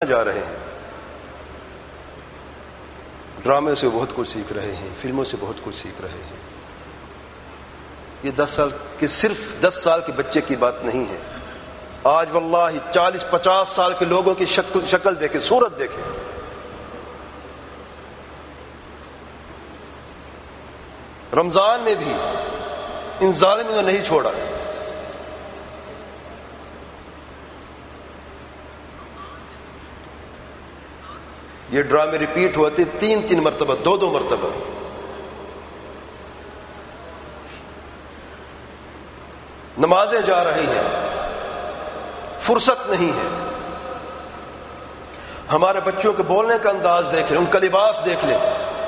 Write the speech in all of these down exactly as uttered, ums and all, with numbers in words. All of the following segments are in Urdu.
جا رہے ہیں. ڈرامے سے بہت کچھ سیکھ رہے ہیں, فلموں سے بہت کچھ سیکھ رہے ہیں. یہ دس سال کے صرف دس سال کے بچے کی بات نہیں ہے. آج واللہ چالیس پچاس سال کے لوگوں کی شکل شکل دیکھیں, صورت دیکھیں. رمضان میں بھی ان ظالموں نے نہیں چھوڑا. یہ ڈرامے ریپیٹ ہوتے تین تین مرتبہ, دو دو مرتبہ. نمازیں جا رہی ہیں, فرصت نہیں ہے. ہمارے بچوں کے بولنے کا انداز دیکھ لیں, ان کا لباس دیکھ لیں.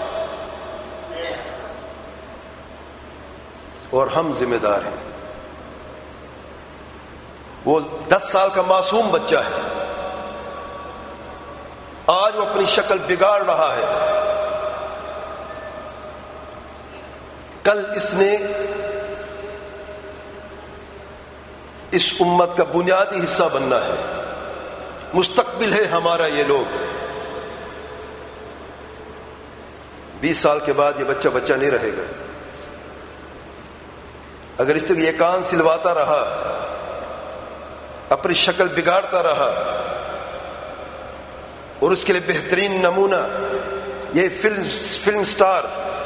اور ہم ذمہ دار ہیں. وہ دس سال کا معصوم بچہ ہے, آج وہ اپنی شکل بگاڑ رہا ہے. کل اس نے اس امت کا بنیادی حصہ بننا ہے. مستقبل ہے ہمارا یہ لوگ. بیس سال کے بعد یہ بچہ بچہ نہیں رہے گا. اگر اس طرح یہ کان سلواتا رہا, اپنی شکل بگاڑتا رہا, اور اس کے لیے بہترین نمونہ یہ فلم فلم سٹار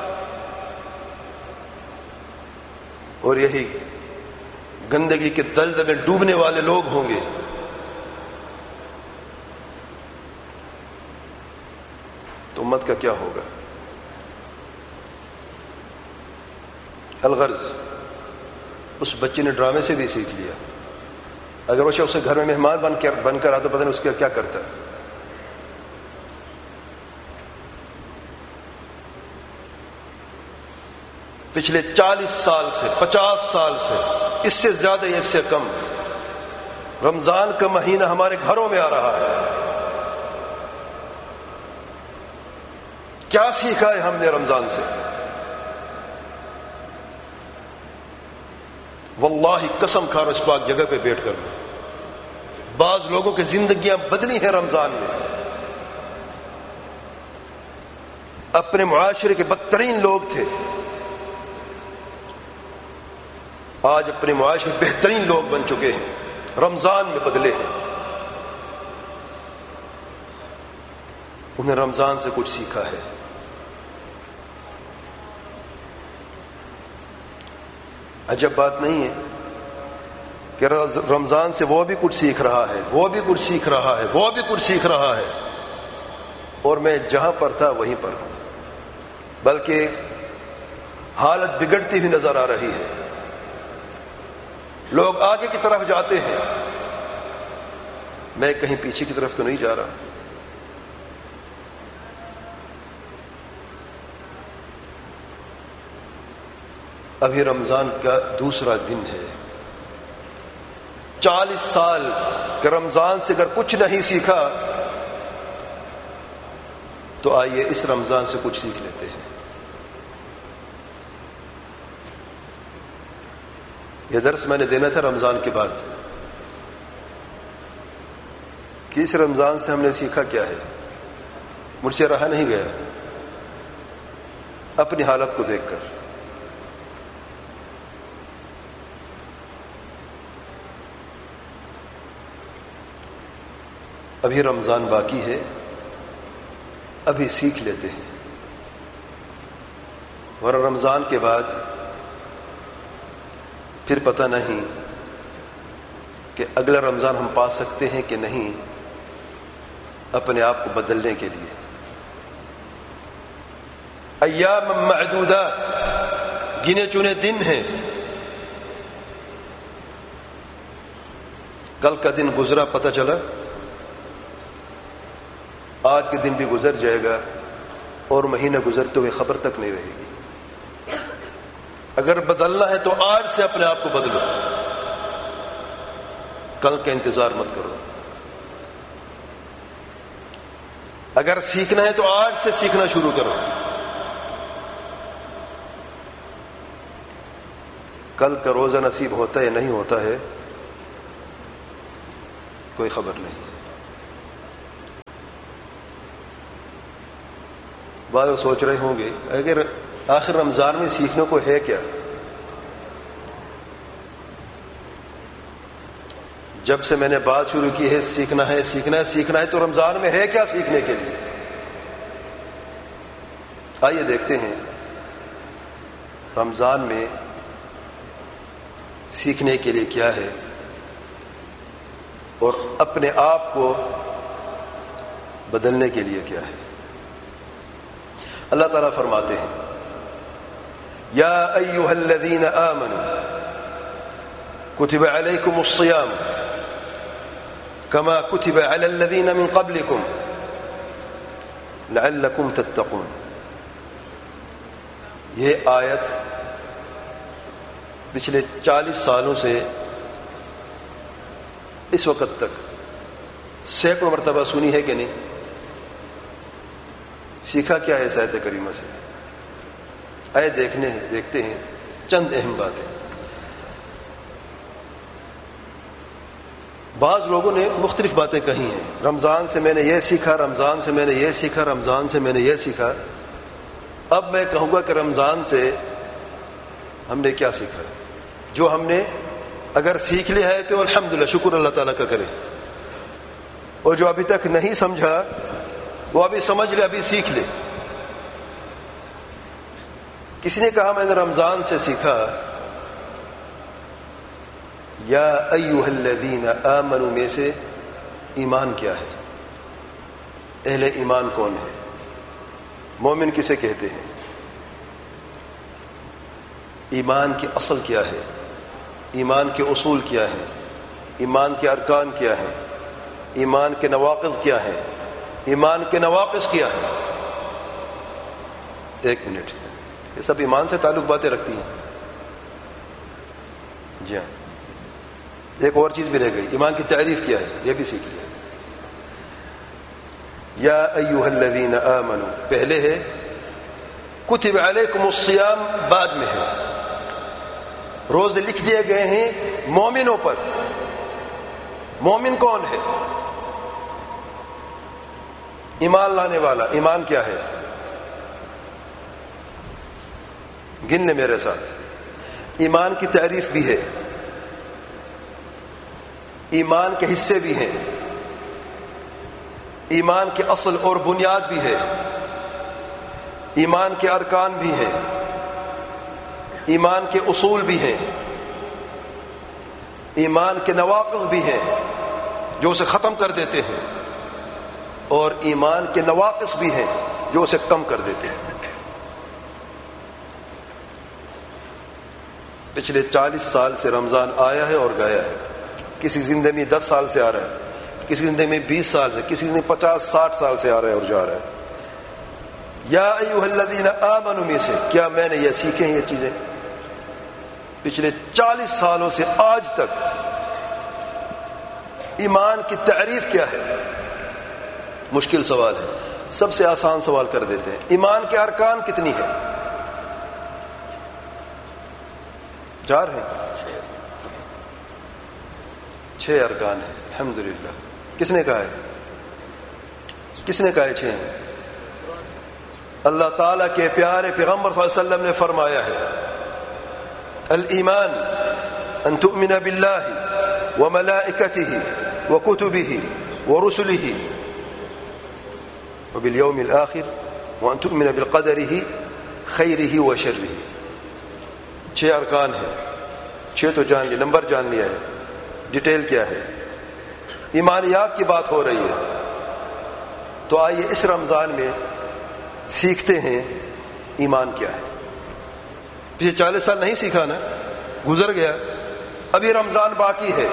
اور یہی گندگی کے دلدل میں ڈوبنے والے لوگ ہوں گے, تو امت کا کیا ہوگا؟ الغرض اس بچے نے ڈرامے سے بھی سیکھ لیا. اگر وہ اسے گھر میں مہمان بن کر بن کر آتا, پتہ نہیں اس کا کیا کرتا. پچھلے چالیس سال سے, پچاس سال سے, اس سے زیادہ یا اس سے کم, رمضان کا مہینہ ہمارے گھروں میں آ رہا ہے. کیا سیکھا ہے ہم نے رمضان سے؟ واللہ قسم کھا رہا اس پاک جگہ پہ بیٹھ کر, بعض لوگوں کی زندگیاں بدلی ہیں رمضان میں. اپنے معاشرے کے بدترین لوگ تھے, آج اپنے معاشرے کے بہترین لوگ بن چکے ہیں. رمضان میں بدلے ہیں. انہیں رمضان سے کچھ سیکھا ہے. عجب بات نہیں ہے کہ رمضان سے وہ بھی کچھ سیکھ رہا ہے, وہ بھی کچھ سیکھ رہا ہے, وہ بھی کچھ سیکھ رہا ہے, اور میں جہاں پر تھا وہیں پر ہوں. بلکہ حالت بگڑتی ہوئی نظر آ رہی ہے. لوگ آگے کی طرف جاتے ہیں, میں کہیں پیچھے کی طرف تو نہیں جا رہا. ابھی رمضان کا دوسرا دن ہے. چالیس سال کہ رمضان سے اگر کچھ نہیں سیکھا تو آئیے اس رمضان سے کچھ سیکھ لیتے ہیں. یہ درس میں نے دینا تھا رمضان کے بعد کہ اس رمضان سے ہم نے سیکھا کیا ہے. مجھ سے رہا نہیں گیا اپنی حالت کو دیکھ کر. ابھی رمضان باقی ہے, ابھی سیکھ لیتے ہیں, ورنہ رمضان کے بعد پھر پتہ نہیں کہ اگلا رمضان ہم پا سکتے ہیں کہ نہیں اپنے آپ کو بدلنے کے لیے. ایام معدودات, گنے چنے دن ہیں. کل کا دن گزرا پتہ چلا, آج کے دن بھی گزر جائے گا اور مہینہ گزرتے ہوئے خبر تک نہیں رہے گی. اگر بدلنا ہے تو آج سے اپنے آپ کو بدلو, کل کا انتظار مت کرو. اگر سیکھنا ہے تو آج سے سیکھنا شروع کرو. کل کا روزہ نصیب ہوتا ہے یا نہیں ہوتا ہے کوئی خبر نہیں. بعض لوگ سوچ رہے ہوں گے اگر آخر رمضان میں سیکھنے کو ہے کیا؟ جب سے میں نے بات شروع کی ہے سیکھنا ہے سیکھنا ہے سیکھنا ہے تو رمضان میں ہے کیا سیکھنے کے لیے؟ آئیے دیکھتے ہیں رمضان میں سیکھنے کے لیے کیا ہے اور اپنے آپ کو بدلنے کے لیے کیا ہے۔ اللہ تعالیٰ فرماتے ہیں یا ایھا الذین آمنوا کتب علیکم الصیام کما کتب علی الذین من قبلکم لعلکم تتقون۔ یہ آیت پچھلے چالیس سالوں سے اس وقت تک سینکڑوں مرتبہ سنی ہے کہ نہیں؟ سیکھا کیا ہے اس آیت کریمہ سے؟ آئے دیکھنے ہیں دیکھتے ہیں چند اہم باتیں۔ بعض لوگوں نے مختلف باتیں کہی ہیں، رمضان سے میں نے یہ سیکھا، رمضان سے میں نے یہ سیکھا، رمضان سے میں نے یہ سیکھا۔ اب میں کہوں گا کہ رمضان سے ہم نے کیا سیکھا؟ جو ہم نے اگر سیکھ لیا ہے تو الحمدللہ شکر اللہ تعالیٰ کا کرے، اور جو ابھی تک نہیں سمجھا وہ ابھی سمجھ لے، ابھی سیکھ لے۔ کسی نے کہا میں نے رمضان سے سیکھا یا ایھا الذین آمنوا میں سے ایمان کیا ہے، اہل ایمان کون ہے، مومن کسے کہتے ہیں، ایمان کی اصل کیا ہے، ایمان کے اصول کیا ہیں، ایمان کے ارکان کیا ہیں، ایمان کے نواقض کیا ہیں، ایمان کے نواقص کیا ہے۔ ایک منٹ، یہ سب ایمان سے تعلق باتیں رکھتی ہیں۔ جی ہاں، ایک اور چیز بھی رہ گئی، ایمان کی تعریف کیا ہے، یہ بھی سیکھ لیا۔ یا ایھا الذین آمنوا پہلے ہے، کتب علیکم الصیام بعد میں ہے۔ روزے لکھ دیے گئے ہیں مومنوں پر۔ مومن کون ہے؟ ایمان لانے والا۔ ایمان کیا ہے؟ گن لے میرے ساتھ۔ ایمان کی تعریف بھی ہے، ایمان کے حصے بھی ہیں، ایمان کے اصل اور بنیاد بھی ہے، ایمان کے ارکان بھی ہیں، ایمان کے اصول بھی ہیں، ایمان کے نواقض بھی ہیں جو اسے ختم کر دیتے ہیں، اور ایمان کے نواقص بھی ہیں جو اسے کم کر دیتے ہیں۔ پچھلے چالیس سال سے رمضان آیا ہے اور گیا ہے۔ کسی زندگی میں دس سال سے آ رہا ہے، کسی زندگی میں بیس سال سے، کسی زندگی میں پچاس ساٹھ سال سے آ رہا ہے اور جا رہا ہے۔ یا ایھا الذین آمنوا میں سے کیا میں نے یہ سیکھے ہیں یہ چیزیں؟ پچھلے چالیس سالوں سے آج تک ایمان کی تعریف کیا ہے؟ مشکل سوال ہے، سب سے آسان سوال کر دیتے ہیں۔ ایمان کے ارکان کتنی ہے؟ چار ہیں، چھ ارکان ہیں۔ الحمدللہ۔ کس نے کہا ہے؟ کس نے کہا ہے چھ ہیں؟ اللہ تعالیٰ کے پیارے پیغمبر صلی اللہ علیہ وسلم نے فرمایا ہے الایمان ان تؤمن باللہ وملائکتہ وکتبہ ورسلہ وبالیوم الآخر وان تؤمن بقدرہ خیرہ وشرہ۔ چھ ارکان ہیں، چھ تو جان لیے، نمبر جان لیا ہے، ڈیٹیل کیا ہے؟ ایمانیات کی بات ہو رہی ہے۔ تو آئیے اس رمضان میں سیکھتے ہیں ایمان کیا ہے۔ پچھلے چالیس سال نہیں سیکھا نا، گزر گیا، ابھی رمضان باقی ہے،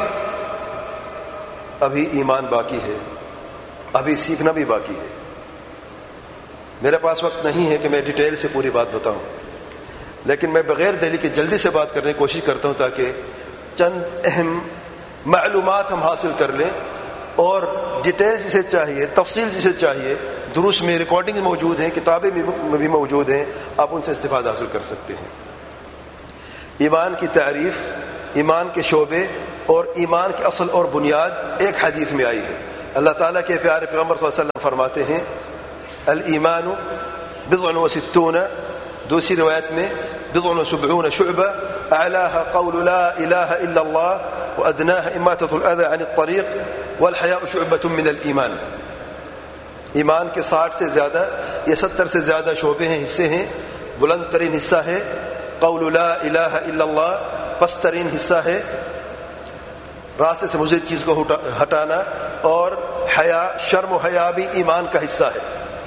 ابھی ایمان باقی ہے، ابھی سیکھنا بھی باقی ہے۔ میرے پاس وقت نہیں ہے کہ میں ڈیٹیل سے پوری بات بتاؤں، لیکن میں بغیر دلیل کے جلدی سے بات کرنے کی کوشش کرتا ہوں تاکہ چند اہم معلومات ہم حاصل کر لیں، اور ڈیٹیل جسے چاہیے، تفصیل جسے چاہیے، دروس میں ریکارڈنگ موجود ہیں، کتابیں بھی موجود ہیں، آپ ان سے استفادہ حاصل کر سکتے ہیں۔ ایمان کی تعریف، ایمان کے شعبے اور ایمان کے اصل اور بنیاد ایک حدیث میں آئی ہے۔ اللہ تعالیٰ کے پیارے پیغمبر صلی اللہ علیہ وسلم فرماتے ہیں الایمان بضع وستون، دوسری روایت میں بضع وسبعون شعبہ، اعلاها قول لا الہ الا اللہ وادناها اماطۃ الاذى عن الطریق والحیاء شعبۃ من الایمان۔ ایمان کے ساٹھ سے زیادہ یا ستر سے زیادہ شعبے ہیں، حصے ہیں۔ بلند ترین حصہ ہے قول لا الہ الا اللہ، پست ترین حصہ ہے راستے سے مضر چیز کو ہٹانا، اور حیا، شرم و حیا بھی ایمان کا حصہ ہے۔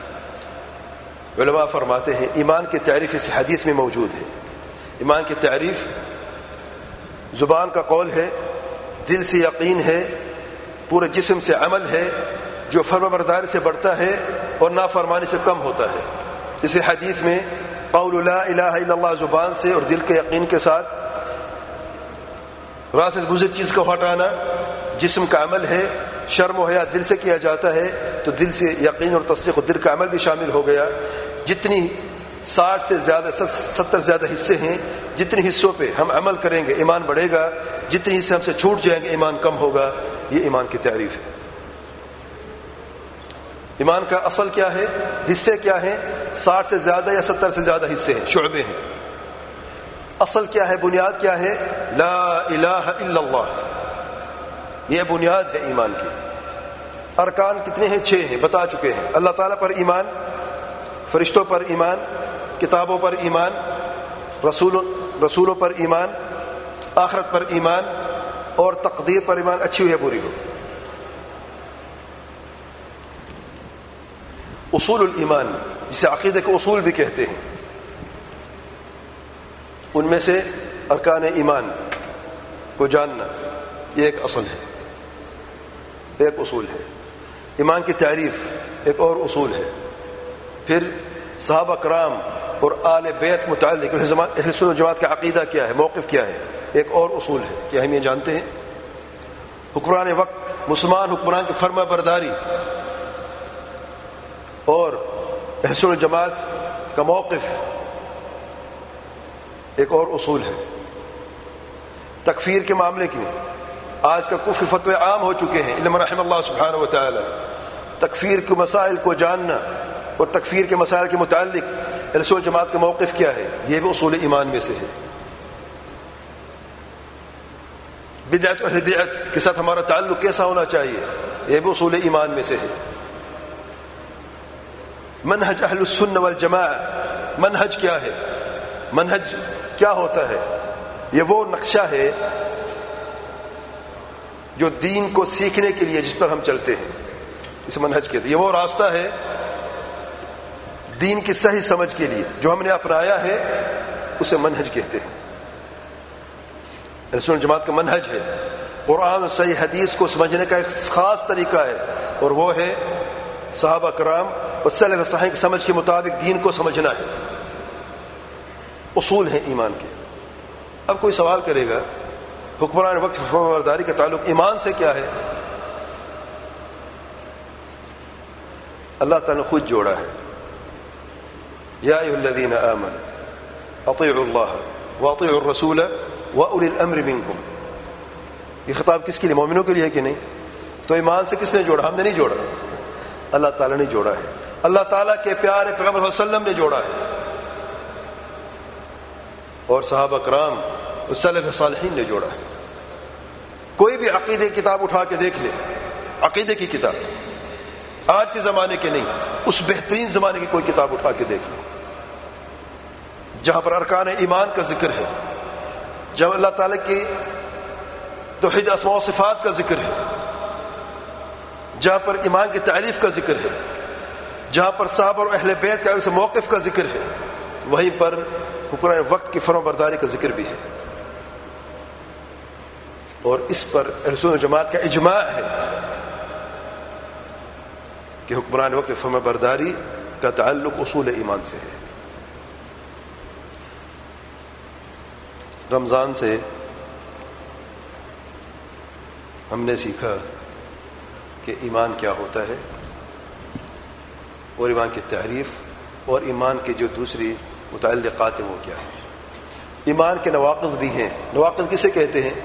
علماء فرماتے ہیں ایمان کی تعریف اس حدیث میں موجود ہے۔ ایمان کی تعریف زبان کا قول ہے، دل سے یقین ہے، پورے جسم سے عمل ہے، جو فرمانبرداری سے بڑھتا ہے اور نافرمانی سے کم ہوتا ہے۔ اس حدیث میں قول لا الہ الا اللہ زبان سے اور دل کے یقین کے ساتھ، راستے سے گزر چیز کو ہٹانا جسم کا عمل ہے، شرم و حیا دل سے کیا جاتا ہے، تو دل سے یقین اور تصدیق اور دل کا عمل بھی شامل ہو گیا۔ جتنی ساٹھ سے زیادہ ستر زیادہ حصے ہیں، جتنے حصوں پہ ہم عمل کریں گے ایمان بڑھے گا، جتنے حصے ہم سے چھوٹ جائیں گے ایمان کم ہوگا۔ یہ ایمان کی تعریف ہے۔ ایمان کا اصل کیا ہے، حصے کیا ہیں؟ ساٹھ سے زیادہ یا ستر سے زیادہ حصے ہیں، شعبے ہیں۔ اصل کیا ہے، بنیاد کیا ہے؟ لا الہ الا اللہ، یہ بنیاد ہے ایمان کی۔ ارکان کتنے ہیں؟ چھ ہیں، بتا چکے ہیں۔ اللہ تعالیٰ پر ایمان، فرشتوں پر ایمان، کتابوں پر ایمان، رسول رسولوں پر ایمان، آخرت پر ایمان، اور تقدیر پر ایمان، اچھی ہو یا بری ہو۔ اصول الایمان، جسے عقیدہ کے اصول بھی کہتے ہیں، ان میں سے ارکان ایمان کو جاننا یہ ایک اصل ہے، ایک اصول ہے۔ ایمان کی تعریف ایک اور اصول ہے۔ پھر صحابہ کرام اور آل بیت متعلق اہل سنت و جماعت کا عقیدہ کیا ہے، موقف کیا ہے، ایک اور اصول ہے کہ ہم یہ جانتے ہیں۔ حکمران وقت، مسلمان حکمران کی فرما برداری اور اہل سنت و جماعت کا موقف ایک اور اصول ہے۔ تکفیر کے معاملے میں آج کل کفر فتوے عام ہو چکے ہیں، الا من رحم اللہ سبحانہ و تعالی۔ تکفیر کے مسائل کو جاننا اور تکفیر کے مسائل کے متعلق اہل سنت جماعت کا موقف کیا ہے، یہ بھی اصول ایمان میں سے ہے۔ بدعت اہل بدعت کے ساتھ ہمارا تعلق کیسا ہونا چاہیے، یہ بھی اصول ایمان میں سے ہے۔ منہج اہل السنہ والجماعہ، منہج کیا ہے، منہج کیا ہوتا ہے؟ یہ وہ نقشہ ہے جو دین کو سیکھنے کے لیے جس پر ہم چلتے ہیں، اس منہج کہتے ہیں۔ یہ وہ راستہ ہے دین کی صحیح سمجھ کے لیے جو ہم نے اپنایا ہے، اسے منہج کہتے ہیں۔ اہل سنت جماعت کا منہج ہے، قرآن اور صحیح حدیث کو سمجھنے کا ایک خاص طریقہ ہے، اور وہ ہے صحابہ کرام اور سلف صالحین کی سمجھ کے مطابق دین کو سمجھنا ہے۔ اصول ہیں ایمان کے۔ اب کوئی سوال کرے گا حکمران وقت فرمانبرداری کا تعلق ایمان سے کیا ہے؟ اللہ تعالیٰ نے خود جوڑا ہے، یا ایھا الذین آمنوا اطیعوا اللہ واطیعوا الرسول واولی الامر منکم۔ یہ خطاب کس کے لیے؟ مومنوں کے لیے ہے کہ نہیں؟ تو ایمان سے کس نے جوڑا؟ ہم نے نہیں جوڑا، اللہ تعالیٰ نے جوڑا ہے۔ اللہ تعالیٰ کے پیارے پیغمبر صلی اللہ علیہ وسلم نے جوڑا ہے، اور صحابہ کرام اور سلف صالحین نے جوڑا ہے۔ کوئی بھی عقیدے کی کتاب اٹھا کے دیکھ لے، عقیدے کی کتاب، آج کے زمانے کے نہیں، اس بہترین زمانے کی کوئی کتاب اٹھا کے دیکھ لے جہاں پر ارکان ایمان کا ذکر ہے، جہاں اللہ تعالیٰ کی توحید اسماء و صفات کا ذکر ہے، جہاں پر ایمان کی تعریف کا ذکر ہے، جہاں پر صحابہ اور اہل بیت کے سے موقف کا ذکر ہے، وہیں پر حکمران وقت کی فرما برداری کا ذکر بھی ہے۔ اور اس پر اہل سنت جماعت کا اجماع ہے کہ حکمران وقت فرما برداری کا تعلق اصول ایمان سے ہے۔ رمضان سے ہم نے سیکھا کہ ایمان کیا ہوتا ہے، اور ایمان کی تعریف، اور ایمان کے جو دوسری متعلقات ہیں وہ کیا ہیں۔ ایمان کے نواقض بھی ہیں۔ نواقض کسے کہتے ہیں؟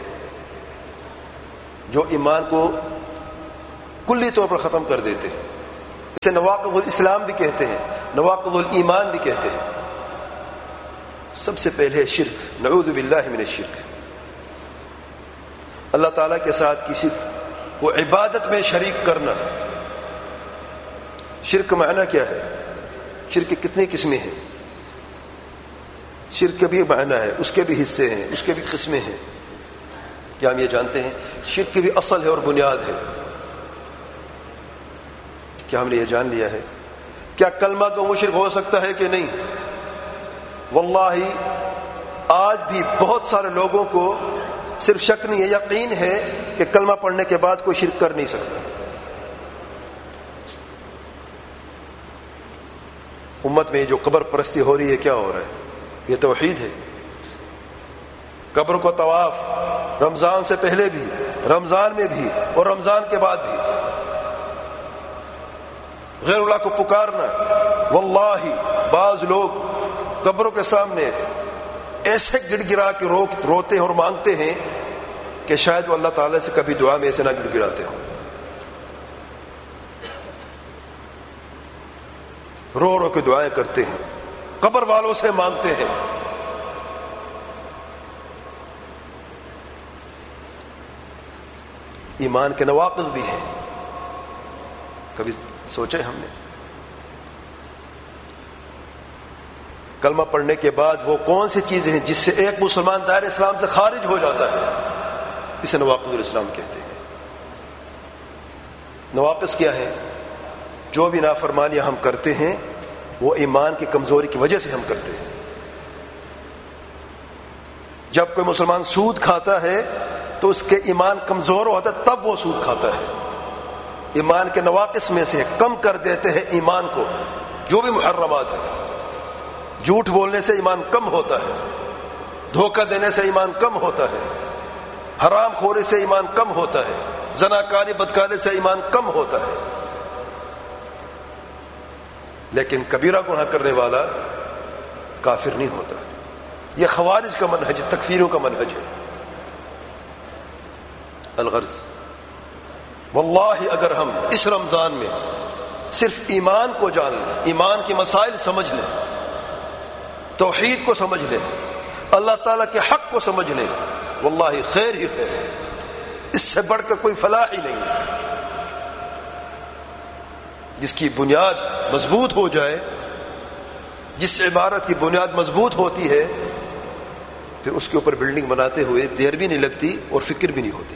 جو ایمان کو کلی طور پر ختم کر دیتے ہیں، اسے نواقض الاسلام بھی کہتے ہیں۔ نواقض الایمان بھی کہتے ہیں. سب سے پہلے شرک، نعوذ باللہ من الشرک. اللہ تعالیٰ کے ساتھ کسی کو عبادت میں شریک کرنا. شرک کا معنی کیا ہے؟ شرک کی کتنی قسمیں ہیں؟ شرک کے بھی معنی ہے، اس کے بھی حصے ہیں، اس کے بھی قسمیں ہیں. کیا ہم یہ جانتے ہیں؟ شرک کی بھی اصل ہے اور بنیاد ہے. کیا ہم نے یہ جان لیا ہے؟ کیا کلمہ تو مشرک ہو سکتا ہے کہ نہیں؟ واللہ آج بھی بہت سارے لوگوں کو صرف شک نہیں ہے، یقین ہے کہ کلمہ پڑھنے کے بعد کوئی شرک کر نہیں سکتا. امت میں جو قبر پرستی ہو رہی ہے، کیا ہو رہا ہے؟ یہ توحید ہے. قبر کو طواف رمضان سے پہلے بھی، رمضان میں بھی اور رمضان کے بعد بھی. غیر اللہ کو پکارنا. واللہ بعض لوگ قبروں کے سامنے ایسے گڑ گڑا کے رو روتے ہیں اور مانگتے ہیں کہ شاید وہ اللہ تعالیٰ سے کبھی دعا میں ایسے نہ گڑ گڑاتے ہوں. رو رو کے دعائیں کرتے ہیں، قبر والوں سے مانگتے ہیں. ایمان کے نواقض بھی ہیں. کبھی سوچے ہم نے؟ کلمہ پڑھنے کے بعد وہ کون سی چیزیں ہیں جس سے ایک مسلمان دائرہ اسلام سے خارج ہو جاتا ہے؟ اسے نواقض الاسلام کہتے ہیں. نواقض کیا ہے؟ جو بھی نافرمانیاں ہم کرتے ہیں وہ ایمان کی کمزوری کی وجہ سے ہم کرتے ہیں. جب کوئی مسلمان سود کھاتا ہے تو اس کے ایمان کمزور ہوتا ہے، تب وہ سود کھاتا ہے. ایمان کے نواقص میں سے کم کر دیتے ہیں ایمان کو. جو بھی محرمات ہیں، جھوٹ بولنے سے ایمان کم ہوتا ہے، دھوکہ دینے سے ایمان کم ہوتا ہے، حرام خوری سے ایمان کم ہوتا ہے، زناکاری بدکاری سے ایمان کم ہوتا ہے. لیکن کبیرہ گناہ کرنے والا کافر نہیں ہوتا. یہ خوارج کا منہج، تکفیروں کا منہج ہے. الغرض واللہ اگر ہم اس رمضان میں صرف ایمان کو جان لیں، ایمان کے مسائل سمجھ لیں، توحید کو سمجھ لیں، اللہ تعالیٰ کے حق کو سمجھ لیں، واللہ خیر ہی خیر. اس سے بڑھ کر کوئی فلاح ہی نہیں. جس کی بنیاد مضبوط ہو جائے، جس عمارت کی بنیاد مضبوط ہوتی ہے، پھر اس کے اوپر بلڈنگ بناتے ہوئے دیر بھی نہیں لگتی اور فکر بھی نہیں ہوتی.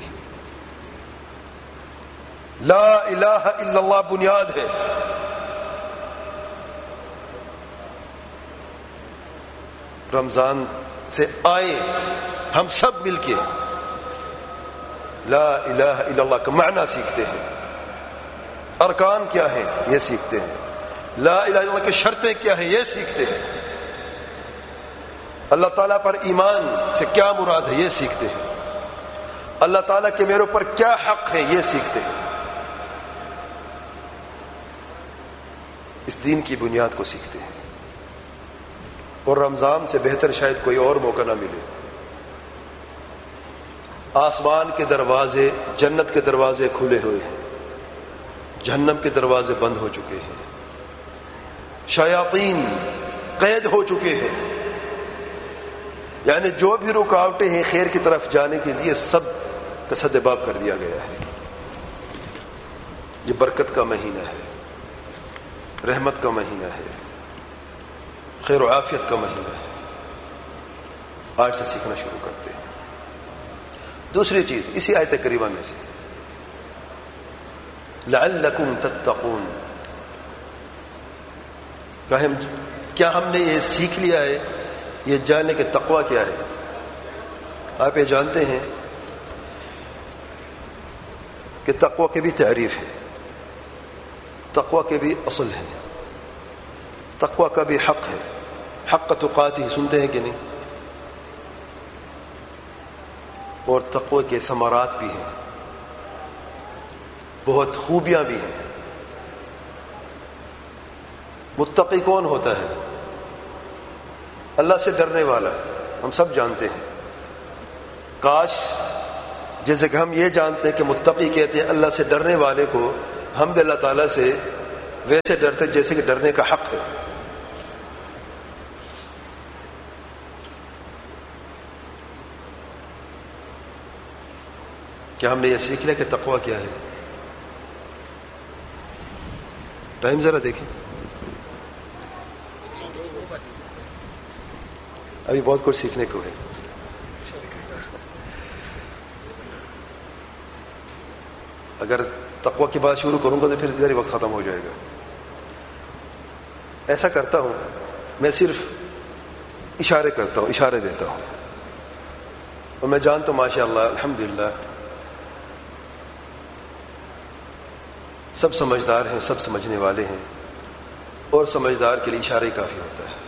لا الہ الا اللہ بنیاد ہے. رمضان سے آئے ہم سب مل کے لا الہ الا اللہ کا معنی سیکھتے ہیں. ارکان کیا ہیں یہ سیکھتے ہیں. لا الہ الا اللہ کی شرطیں کیا ہیں یہ سیکھتے ہیں. اللہ تعالیٰ پر ایمان سے کیا مراد ہے یہ سیکھتے ہیں. اللہ تعالیٰ کے میرے اوپر کیا حق ہے یہ سیکھتے ہیں. اس دین کی بنیاد کو سیکھتے ہیں. اور رمضان سے بہتر شاید کوئی اور موقع نہ ملے. آسمان کے دروازے، جنت کے دروازے کھلے ہوئے ہیں، جہنم کے دروازے بند ہو چکے ہیں، شیاطین قید ہو چکے ہیں. یعنی جو بھی رکاوٹیں ہیں خیر کی طرف جانے کے لیے سب کا سدباب کر دیا گیا ہے. یہ برکت کا مہینہ ہے، رحمت کا مہینہ ہے، خیر و عافیت کا مہینہ ہے. آج سے سیکھنا شروع کرتے ہیں. دوسری چیز اسی آیت کریمہ میں سے لعلکم تتقون. کہ ہم کیا ہم نے یہ سیکھ لیا ہے، یہ جاننے کہ تقوی کیا ہے؟ آپ یہ جانتے ہیں کہ تقوی کی بھی تعریف ہے، تقوی کے بھی اصل ہے، تقوی کا بھی حق ہے. حق تقاتی سنتے ہیں کہ نہیں؟ اور تقوی کے ثمرات بھی ہیں، بہت خوبیاں بھی ہیں. متقی کون ہوتا ہے؟ اللہ سے ڈرنے والا. ہم سب جانتے ہیں. کاش جیسے کہ ہم یہ جانتے ہیں کہ متقی کہتے ہیں اللہ سے ڈرنے والے کو، ہم بھی اللہ تعالیٰ سے ویسے ڈرتے جیسے کہ ڈرنے کا حق ہے. کیا ہم نے یہ سیکھ لیا کہ تقویٰ کیا ہے؟ ٹائم ذرا دیکھیں، ابھی بہت کچھ سیکھنے کو ہے. اگر تقویٰ کی بات شروع کروں گا تو پھر ادھر ہی وقت ختم ہو جائے گا. ایسا کرتا ہوں میں، صرف اشارے کرتا ہوں، اشارے دیتا ہوں، اور میں جانتا ہوں ماشاء اللہ الحمدللہ سب سمجھدار ہیں، سب سمجھنے والے ہیں، اور سمجھدار کے لیے اشارہ ہی کافی ہوتا ہے.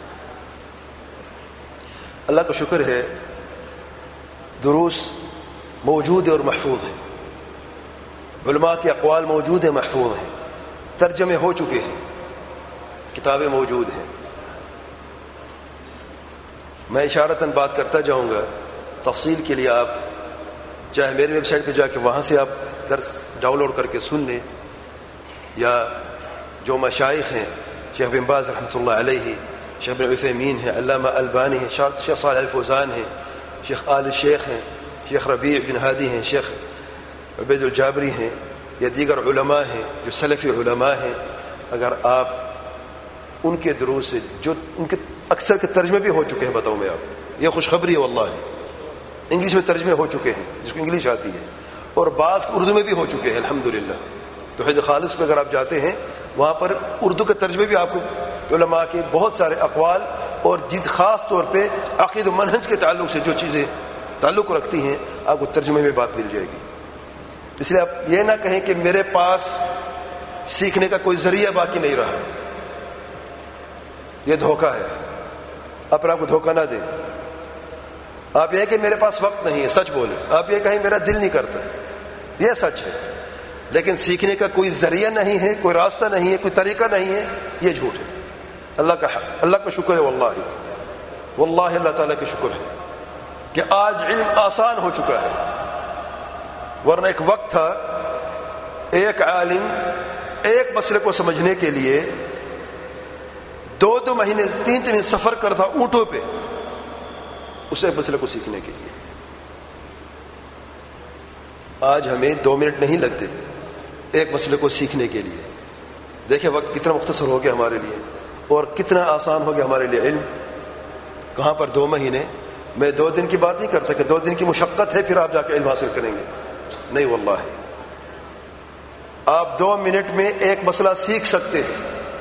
اللہ کا شکر ہے دروس موجود ہیں اور محفوظ ہیں، علماء کے اقوال موجود ہیں، محفوظ ہیں، ترجمے ہو چکے ہیں، کتابیں موجود ہیں. میں اشارتاً بات کرتا جاؤں گا، تفصیل کے لیے آپ چاہے میری ویب سائٹ پہ جا کے وہاں سے آپ درس ڈاؤن لوڈ کر کے سن لیں، یا جو مشائخ ہیں، شیخ بن باز رحمۃ اللہ علیہ، شیخ بن عثیمین ہیں، علامہ البانی ہیں، شیخ صالح الفوزان ہیں، شیخ آل شیخ ہیں، شیخ ربیع بن ہادی ہیں، شیخ عبید الجابری ہیں، یا دیگر علماء ہیں جو سلفی علماء ہیں. اگر آپ ان کے دروس سے، جو ان کے اکثر کے ترجمے بھی ہو چکے ہیں، بتاؤں میں آپ، یہ خوشخبری ہے واللہ، انگلش میں ترجمے ہو چکے ہیں جس کو انگلش آتی ہے، اور بعض اردو میں بھی ہو چکے ہیں الحمدللہ. توحید خالص میں اگر آپ جاتے ہیں وہاں پر اردو کے ترجمے بھی آپ کو علماء کے بہت سارے اقوال، اور جد خاص طور پہ عقید و منہج کے تعلق سے جو چیزیں تعلق رکھتی ہیں آپ کو ترجمے میں بات مل جائے گی. اس لیے آپ یہ نہ کہیں کہ میرے پاس سیکھنے کا کوئی ذریعہ باقی نہیں رہا، یہ دھوکہ ہے. اپنے آپ کو دھوکہ نہ دیں. آپ یہ کہ میرے پاس وقت نہیں ہے، سچ بولیں. آپ یہ کہیں میرا دل نہیں کرتا، یہ سچ ہے. لیکن سیکھنے کا کوئی ذریعہ نہیں ہے، کوئی راستہ نہیں ہے، کوئی طریقہ نہیں ہے، یہ جھوٹ ہے. اللہ کا اللہ کا شکر ہے، واللہ واللہ اللہ تعالیٰ کا شکر ہے کہ آج علم آسان ہو چکا ہے. ورنہ ایک وقت تھا ایک عالم ایک مسئلے کو سمجھنے کے لیے دو دو مہینے تین تین سفر کرتا اونٹوں پہ اس ایک مسئلے کو سیکھنے کے لیے. آج ہمیں دو منٹ نہیں لگتے ایک مسئلے کو سیکھنے کے لیے. دیکھیں وقت کتنا مختصر ہو گیا ہمارے لیے، اور کتنا آسان ہو گیا ہمارے لیے علم. کہاں پر دو مہینے. میں دو دن کی بات نہیں کرتا کہ دو دن کی مشقت ہے پھر آپ جا کے علم حاصل کریں گے، نہیں واللہ. آپ دو منٹ میں ایک مسئلہ سیکھ سکتے ہیں.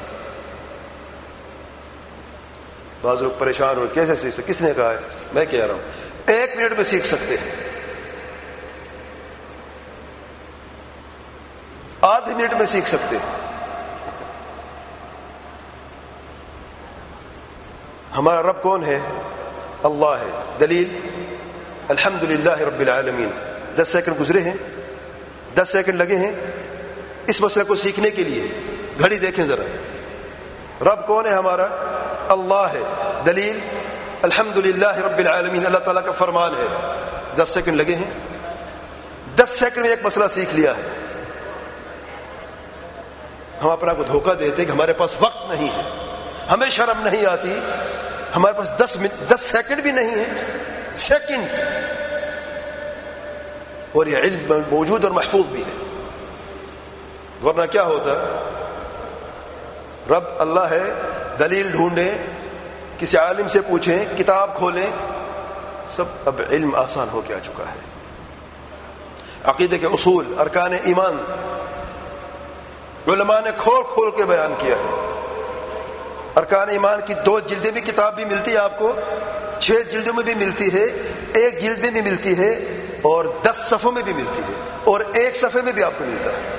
بعض لوگ پریشان ہو کیسے سیکھ سکتے، کس نے کہا ہے؟ میں کہہ رہا ہوں ایک منٹ میں سیکھ سکتے ہیں، آدھے منٹ میں سیکھ سکتے ہیں. ہمارا رب کون ہے؟ اللہ ہے. دلیل الحمدللہ رب العالمین. دس سیکنڈ گزرے ہیں، دس سیکنڈ لگے ہیں اس مسئلے کو سیکھنے کے لیے. گھڑی دیکھیں ذرا. رب کون ہے ہمارا؟ اللہ ہے. دلیل الحمدللہ رب العالمین، اللہ تعالیٰ کا فرمان ہے. دس سیکنڈ لگے ہیں، دس سیکنڈ میں ایک مسئلہ سیکھ لیا ہے. ہم اپنا کو دھوکہ دیتے ہیں کہ ہمارے پاس وقت نہیں ہے، ہمیں شرم نہیں آتی، ہمارے پاس دس منٹ دس سیکنڈ بھی نہیں ہے، سیکنڈ. اور یہ علم موجود اور محفوظ بھی ہے. ورنہ کیا ہوتا؟ رب اللہ ہے، دلیل ڈھونڈیں، کسی عالم سے پوچھیں، کتاب کھولیں، سب. اب علم آسان ہو کے آ چکا ہے. عقیدے کے اصول، ارکان ایمان علماء نے کھول کھول کے بیان کیا ہے. ارکان ایمان کی دو جلدیں بھی کتاب بھی ملتی ہے آپ کو، چھ جلدوں میں بھی ملتی ہے، ایک جلد میں بھی ملتی ہے، اور دس صفحوں میں بھی ملتی ہے، اور ایک صفحے میں بھی آپ کو ملتا ہے.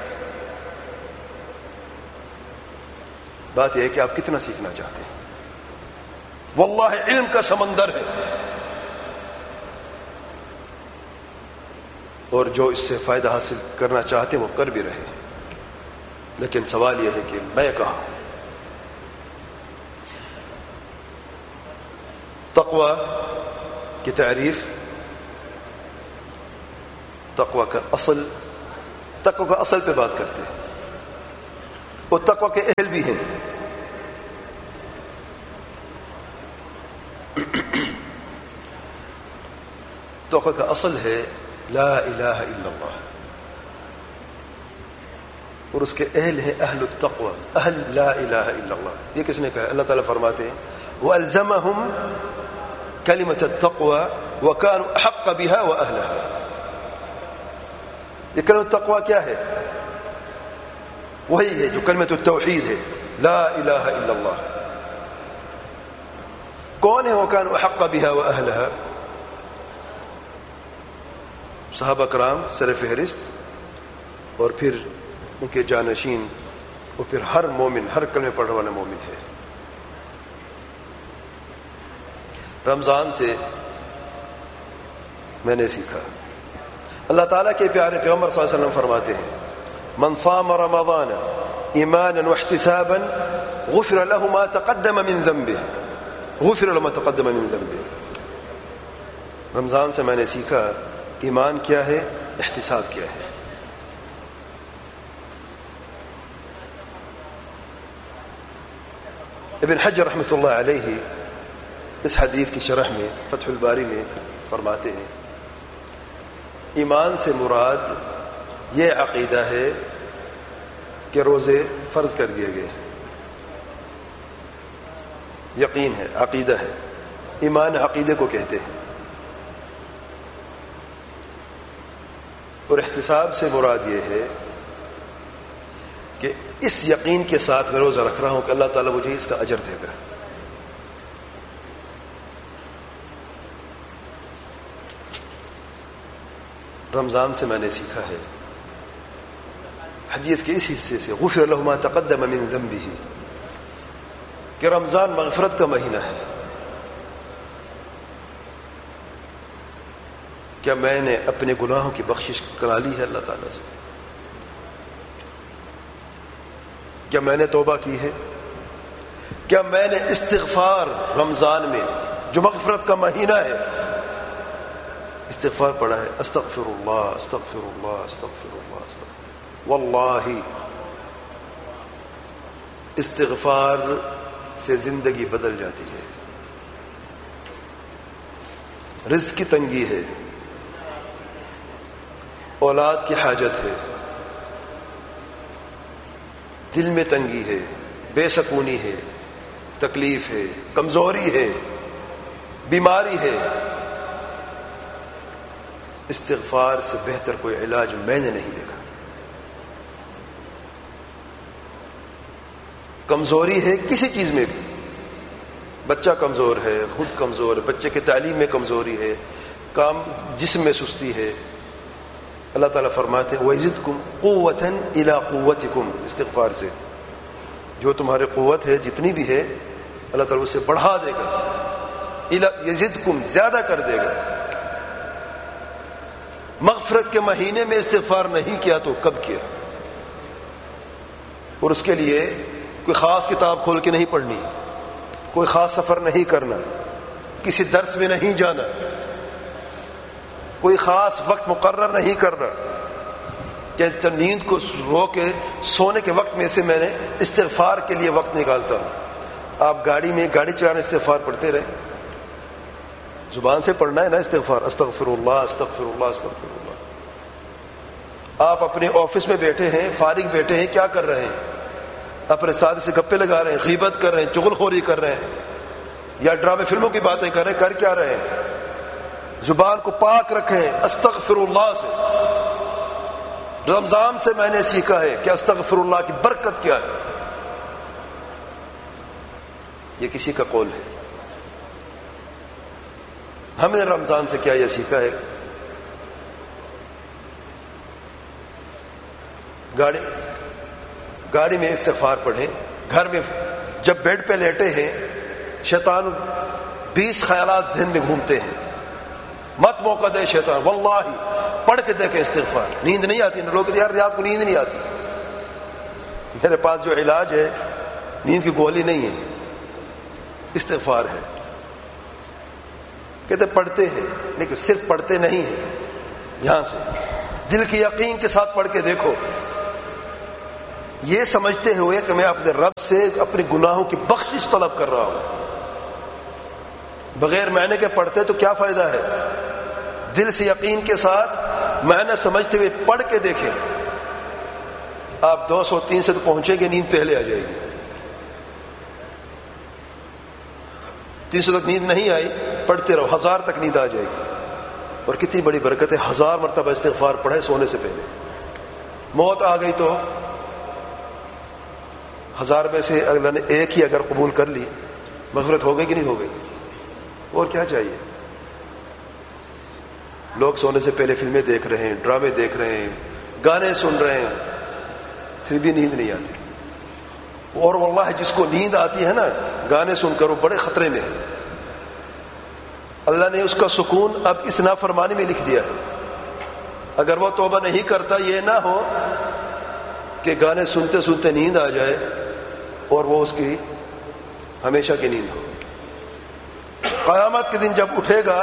بات یہ ہے کہ آپ کتنا سیکھنا چاہتے ہیں. واللہ علم کا سمندر ہے، اور جو اس سے فائدہ حاصل کرنا چاہتے ہیں وہ کر بھی رہے ہیں. لیکن سوال یہ ہے کہ میں کہاں. تقوی کی تعریف، تقوی کا اصل، تقوی کا اصل پہ بات کرتے ہیں. وہ تقوی کے اہل بھی ہیں. تقوی کا اصل ہے لا الہ الا اللہ، اور اس کے اہل ہیں اہل التقوی، اہل لا الہ الا اللہ. یہ کس نے کہا؟ اللہ تعالیٰ فرماتے ہیں وَأَلْزَمَهُمْ كَلِمَةَ التَّقْوَى وَكَانُوا أَحَقَّ بِهَا وَأَهْلَهَا. یہ کلمۃ التقوی کیا ہے؟ وہی ہے جو کلمۃ التوحید ہے، لا الہ الا اللہ. کون ہے وَكَانُوا أَحَقَّ بِهَا وَأَهْلَهَا؟ صحابہ کرام سر فہرست، اور پھر ان کے جانشین، اور پھر ہر مومن، ہر کلمہ پڑھنے والا مومن ہے. رمضان سے میں نے سیکھا، اللہ تعالیٰ کے پیارے پیغمبر صلی اللہ علیہ وسلم فرماتے ہیں من صام رمضان ایمانا واحتسابا غفر له ما تقدم من ذنبه، غفر له ما تقدم من ذنبه. رمضان سے میں نے سیکھا ایمان کیا ہے، احتساب کیا ہے. ابن حجر رحمۃ اللہ علیہ اس حدیث کی شرح میں فتح الباری میں فرماتے ہیں ایمان سے مراد یہ عقیدہ ہے کہ روزے فرض کر دیے گئے ہیں. یقین ہے، عقیدہ ہے. ایمان عقیدے کو کہتے ہیں. اور احتساب سے مراد یہ ہے کہ اس یقین کے ساتھ میں روزہ رکھ رہا ہوں کہ اللہ تعالیٰ مجھے اس کا اجر دے گا. رمضان سے میں نے سیکھا ہے، حدیث کے اس حصے سے غفر له ما تقدم من ذنبه، کہ رمضان مغفرت کا مہینہ ہے. کیا میں نے اپنے گناہوں کی بخشش کرا لی ہے اللہ تعالیٰ سے؟ کیا میں نے توبہ کی ہے؟ کیا میں نے استغفار رمضان میں جو مغفرت کا مہینہ ہے استغفار پڑھا ہے؟ استغفر اللہ استغفر اللہ استغفر اللہ استغفر. واللہ استغفار سے زندگی بدل جاتی ہے. رزق کی تنگی ہے، اولاد کی حاجت ہے، دل میں تنگی ہے، بے سکونی ہے، تکلیف ہے، کمزوری ہے، بیماری ہے. استغفار سے بہتر کوئی علاج میں نے نہیں دیکھا. کمزوری ہے کسی چیز میں بھی، بچہ کمزور ہے، خود کمزور ہے، بچے کی تعلیم میں کمزوری ہے، کام جسم میں سستی ہے، اللہ تعالیٰ فرماتے ہیں وَيَزِدْكُمْ قُوَّةً إِلَىٰ قُوَّتِكُمْ. استغفار سے جو تمہاری قوت ہے جتنی بھی ہے اللہ تعالیٰ اسے بڑھا دے گا. یزدکم زیادہ کر دے گا. مغفرت کے مہینے میں استغفار نہیں کیا تو کب کیا؟ اور اس کے لیے کوئی خاص کتاب کھول کے نہیں پڑھنی، کوئی خاص سفر نہیں کرنا، کسی درس میں نہیں جانا، کوئی خاص وقت مقرر نہیں کرنا کہ نیند کو رو کے سونے کے وقت میں سے میں نے استغفار کے لیے وقت نکالتا ہوں. آپ گاڑی میں گاڑی چلانے استغفار پڑھتے رہے، زبان سے پڑھنا ہے نا استغفار، استغفر اللہ استغفر اللہ استغفر اللہ. آپ اپنے آفس میں بیٹھے ہیں، فارغ بیٹھے ہیں، کیا کر رہے ہیں؟ اپنے ساتھ سے گپے لگا رہے ہیں، غیبت کر رہے ہیں، چغل خوری کر رہے ہیں، یا ڈرامے فلموں کی باتیں کر رہے ہیں. کر کیا رہے ہیں؟ زبان کو پاک رکھیں استغفر اللہ سے. رمضان سے میں نے سیکھا ہے کہ استغفر اللہ کی برکت کیا ہے. یہ کسی کا قول ہے. ہم نے رمضان سے کیا یہ سیکھا ہے؟ گاڑی گاڑی میں استغفار پڑھیں. گھر میں جب بیڈ پہ لیٹے ہیں شیطان بیس خیالات ذہن میں گھومتے ہیں، مت موقع دے شیطان. واللہ پڑھ کے دیکھیں استغفار. نیند نہیں آتی، لوگ یار رات کو نیند نہیں آتی. میرے پاس جو علاج ہے نیند کی گولی نہیں ہے، استغفار ہے. کہتے پڑھتے ہیں لیکن صرف پڑھتے نہیں ہیں، یہاں سے دل کی یقین کے ساتھ پڑھ کے دیکھو. یہ سمجھتے ہوئے کہ میں اپنے رب سے اپنے گناہوں کی بخشش طلب کر رہا ہوں. بغیر معنی کے پڑھتے تو کیا فائدہ ہے؟ دل سے یقین کے ساتھ معنی سمجھتے ہوئے پڑھ کے دیکھیں. آپ دو سو تین سے تو پہنچیں گے، نیند پہلے آ جائے گی. تین سو تک نیند نہیں آئی، پڑھتے رہو، ہزار تک نیند آ جائے گی. اور کتنی بڑی برکت ہے، ہزار مرتبہ استغفار پڑھے سونے سے پہلے. موت آ گئی تو ہزار میں سے اللہ نے ایک ہی اگر قبول کر لی، مغفرت ہو گئی کہ نہیں ہو گئی؟ اور کیا چاہیے؟ لوگ سونے سے پہلے فلمیں دیکھ رہے ہیں، ڈرامے دیکھ رہے ہیں، گانے سن رہے ہیں، پھر بھی نیند نہیں آتی. اور واللہ جس کو نیند آتی ہے نا گانے سن کر، وہ بڑے خطرے میں ہے. اللہ نے اس کا سکون اب اس نافرمانی میں لکھ دیا ہے. اگر وہ توبہ نہیں کرتا، یہ نہ ہو کہ گانے سنتے سنتے نیند آ جائے اور وہ اس کی ہمیشہ کی نیند ہو. قیامت کے دن جب اٹھے گا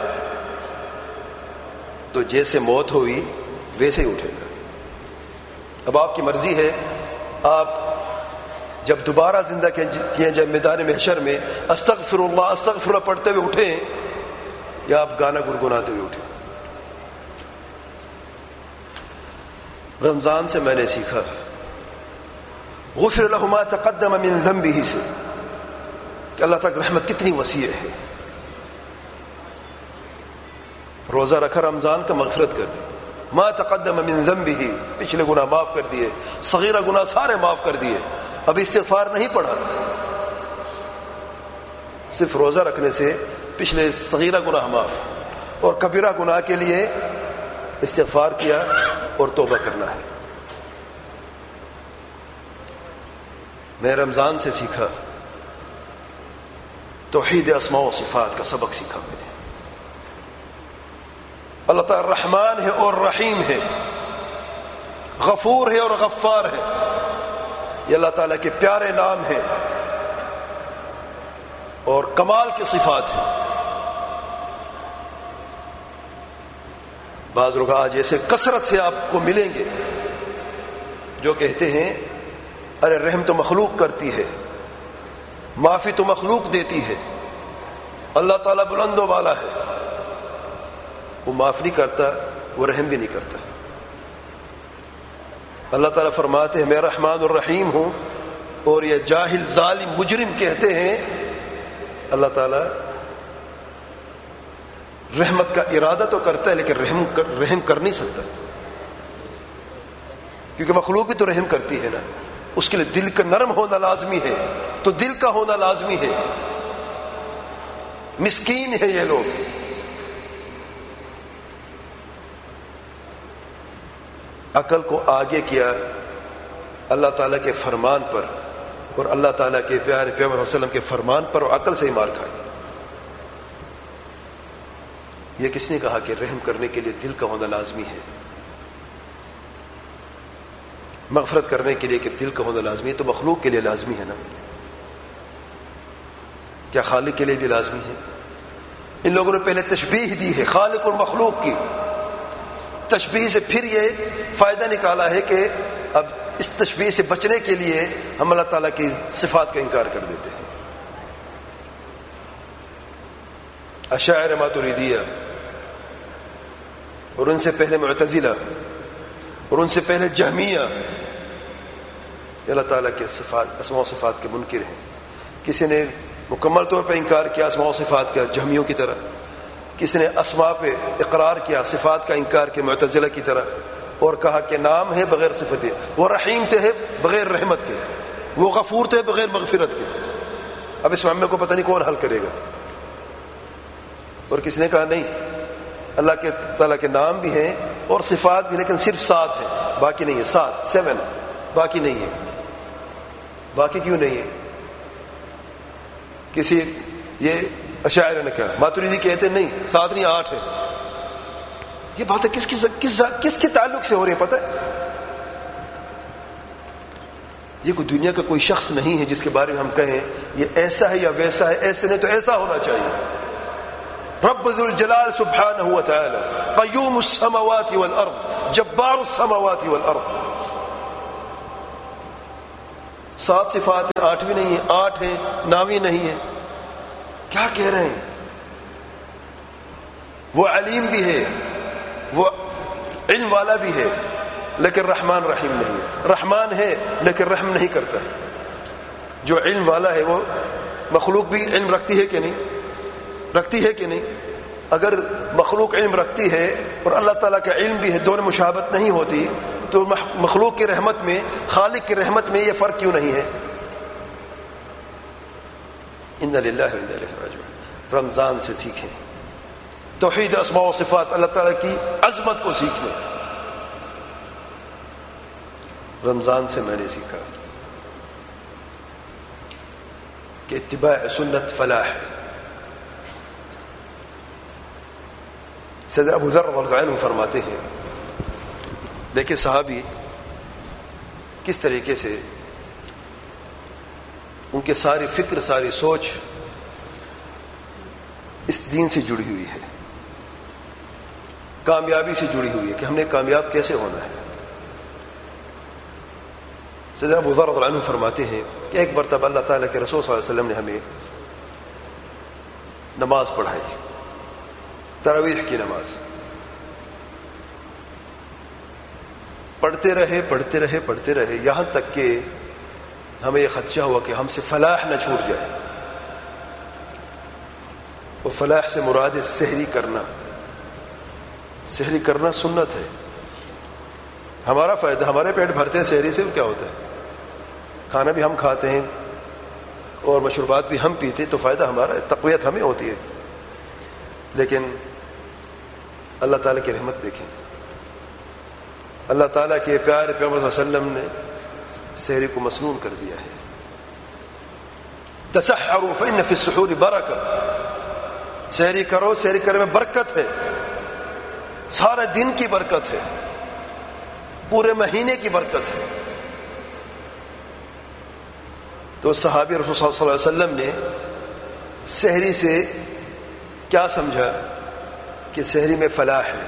تو جیسے موت ہوئی ویسے ہی اٹھے گا. اب آپ کی مرضی ہے، آپ جب دوبارہ زندہ کیے جائے میدان محشر میں استغفر اللہ استغفر اللہ پڑھتے ہوئے اٹھیں یا آپ گانا گنگناتے ہوئے اٹھیں. رمضان سے میں نے سیکھا غفر له ما تقدم من ذنبه سے کہ اللہ تعالی رحمت کتنی وسیع ہے. روزہ رکھا رمضان کا، مغفرت کر دی. ما تقدم من ذنبه، پچھلے گناہ معاف کر دیے، صغیرہ گناہ سارے معاف کر دیے. اب استغفار نہیں پڑھا، صرف روزہ رکھنے سے پچھلے صغیرہ گناہ معاف، اور کبیرہ گناہ کے لیے استغفار کیا اور توبہ کرنا ہے. میں رمضان سے سیکھا توحید اسماء و صفات کا سبق سیکھا. میں نے اللہ تعالی رحمان ہے اور رحیم ہے، غفور ہے اور غفار ہے. یہ اللہ تعالیٰ کے پیارے نام ہیں اور کمال کی صفات ہیں. بعض لوگ آج ایسے کثرت سے آپ کو ملیں گے جو کہتے ہیں ارے رحم تو مخلوق کرتی ہے، معافی تو مخلوق دیتی ہے، اللہ تعالیٰ بلند و بالا ہے، وہ معاف نہیں کرتا، وہ رحم بھی نہیں کرتا. اللہ تعالیٰ فرماتے ہیں میں رحمان الرحیم ہوں، اور یہ جاہل ظالم مجرم کہتے ہیں اللہ تعالیٰ رحمت کا ارادہ تو کرتا ہے لیکن رحم کر رحم کر نہیں سکتا، کیونکہ مخلوق بھی تو رحم کرتی ہے نا. اس کے لیے دل کا نرم ہونا لازمی ہے، تو دل کا ہونا لازمی ہے. مسکین ہے یہ لوگ. عقل کو آگے کیا اللہ تعالیٰ کے فرمان پر اور اللہ تعالیٰ کے پیارے پیغمبر صلی اللہ علیہ وسلم کے فرمان پر، اور عقل سے ہی مار کھائی. یہ کس نے کہا کہ رحم کرنے کے لیے دل کا ہونا لازمی ہے، مغفرت کرنے کے لیے کہ دل کا ہونا لازمی ہے؟ تو مخلوق کے لیے لازمی ہے نا، کیا خالق کے لیے بھی لازمی ہے؟ ان لوگوں نے پہلے تشبیہ دی ہے خالق اور مخلوق کی. تشبیہ سے پھر یہ فائدہ نکالا ہے کہ اب اس تشبیہ سے بچنے کے لیے ہم اللہ تعالیٰ کی صفات کا انکار کر دیتے ہیں. اشاعرہ ماتریدیہ اور ان سے پہلے معتزلہ اور ان سے پہلے جہمیہ اللہ تعالیٰ کے صفات اسماء و صفات کے منکر ہیں. کسی نے مکمل طور پہ انکار کیا اسماء و صفات کا جہمیوں کی طرح، کسی نے اسماء پہ اقرار کیا صفات کا انکار کیا معتزلہ کی طرح، اور کہا کہ نام ہے بغیر صفت ہے، وہ رحیم تھے بغیر رحمت کے، وہ غفور تھے بغیر مغفرت کے. اب اس معاملے کو پتہ نہیں کون حل کرے گا. اور کسی نے کہا نہیں، اللہ کے تعالیٰ کے نام بھی ہیں اور صفات بھی، لیکن صرف سات ہے باقی نہیں ہے. سات سیون باقی نہیں ہے. باقی کیوں نہیں ہے؟ کسی یہ اشاعرہ نے کہا، ماتریدی کہتے نہیں سات نہیں آٹھ ہے. یہ بات ہے کس کی کس کس کے تعلق سے ہو رہی ہے پتہ ہے؟ یہ کوئی دنیا کا کوئی شخص نہیں ہے جس کے بارے میں ہم کہیں یہ ایسا ہے یا ویسا ہے، ایسے نہیں تو ایسا ہونا چاہیے. رب ذو الجلال سبحانہ و تعالی قیوم السماوات والارض جبار السماوات والارض. سات صفات ہیں، آٹھویں نہیں ہے، آٹھ ہیں، ناویں نہیں ہے. کیا کہہ رہے ہیں؟ وہ علیم بھی ہے، وہ علم والا بھی ہے، لیکن رحمان رحیم نہیں ہے. رحمان ہے لیکن رحم نہیں کرتا. جو علم والا ہے وہ مخلوق بھی علم رکھتی ہے کہ نہیں؟ رکھتی ہے کہ نہیں؟ اگر مخلوق علم رکھتی ہے اور اللہ تعالیٰ کا علم بھی ہے، دونوں مشابہت نہیں ہوتی، تو مخلوق کی رحمت میں خالق کی رحمت میں یہ فرق کیوں نہیں ہے؟ ان للہ و انا الیہ راجعون. رمضان سے سیکھیں توحید اسماء و صفات، اللہ تعالیٰ کی عظمت کو سیکھیں. رمضان سے میں نے سیکھا کہ اتباع سنت فلاح ہے. سیدنا ابو ذر رضی اللہ عنہ فرماتے ہیں، دیکھیں صحابی کس طریقے سے ان کے ساری فکر، ساری سوچ اس دین سے جڑی ہوئی ہے، کامیابی سے جڑی ہوئی ہے کہ ہم نے کامیاب کیسے ہونا ہے. سیدنا ابو ذر رضی اللہ عنہ فرماتے ہیں کہ ایک مرتبہ اللہ تعالیٰ کے رسول صلی اللہ علیہ وسلم نے ہمیں نماز پڑھائی، تراویح کی نماز. پڑھتے رہے پڑھتے رہے پڑھتے رہے یہاں تک کہ ہمیں یہ خدشہ ہوا کہ ہم سے فلاح نہ چھوٹ جائے. وہ فلاح سے مراد ہے سحری کرنا. سحری کرنا سنت ہے، ہمارا فائدہ، ہمارے پیٹ بھرتے ہیں سحری سے. کیا ہوتا ہے؟ کھانا بھی ہم کھاتے ہیں اور مشروبات بھی ہم پیتے، تو فائدہ ہمارا ہے، تقویت ہمیں ہوتی ہے. لیکن اللہ تعالیٰ کی رحمت دیکھیں، اللہ تعالیٰ کے پیارے پیغمبر صلی اللہ علیہ وسلم نے سحری کو مسنون کر دیا ہے. تسحروا فإن في السحور برکہ. سحری کرو، سحری کرنے میں برکت ہے، سارے دن کی برکت ہے، پورے مہینے کی برکت ہے. تو صحابی رسول صلی اللہ علیہ وسلم نے سحری سے کیا سمجھا کہ سحری میں فلاح ہے.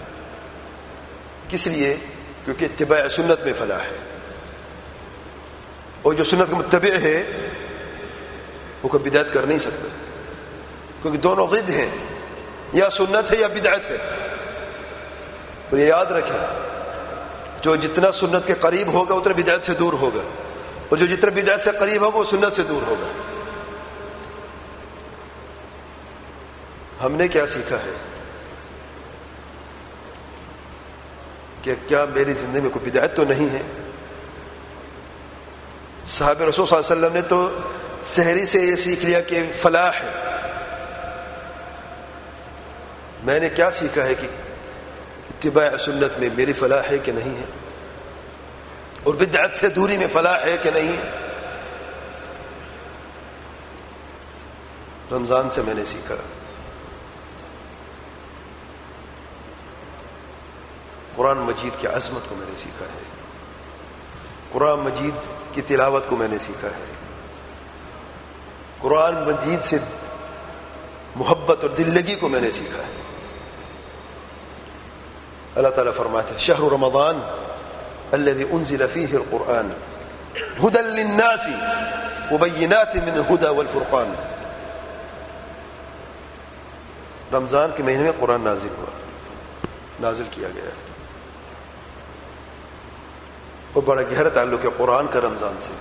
کس لیے؟ کیونکہ اتباع سنت میں فلاح ہے، اور جو سنت کا متبع ہے وہ کوئی بدعت کر نہیں سکتا، کیونکہ دونوں ضد ہیں، یا سنت ہے یا بدعت ہے. اور یہ یاد رکھیں، جو جتنا سنت کے قریب ہوگا اتنا بدعت سے دور ہوگا، اور جو جتنا بدعت سے قریب ہوگا وہ سنت سے دور ہوگا. ہم نے کیا سیکھا ہے کہ کیا میری زندگی میں کوئی بدعت تو نہیں ہے؟ صحابہ رسول صلی اللہ علیہ وسلم نے تو سحری سے یہ سیکھ لیا کہ فلاح ہے. میں نے کیا سیکھا ہے کہ اتباع سنت میں میری فلاح ہے کہ نہیں ہے، اور بدعت سے دوری میں فلاح ہے کہ نہیں ہے. رمضان سے میں نے سیکھا قرآن مجید کی عظمت کو میں نے سیکھا ہے، قرآن مجید کی تلاوت کو میں نے سیکھا ہے، قرآن مجید سے محبت اور دل لگی کو میں نے سیکھا ہے. اللہ تعالیٰ فرماتے ہیں شہر رمضان الذي انزل فيه القرآن هدى للناس وبينات من الهدى والفرقان. رمضان کے مہینے میں قرآن نازل ہوا، نازل کیا گیا ہے، اور بڑا گہرا تعلق ہے قرآن کا رمضان سے.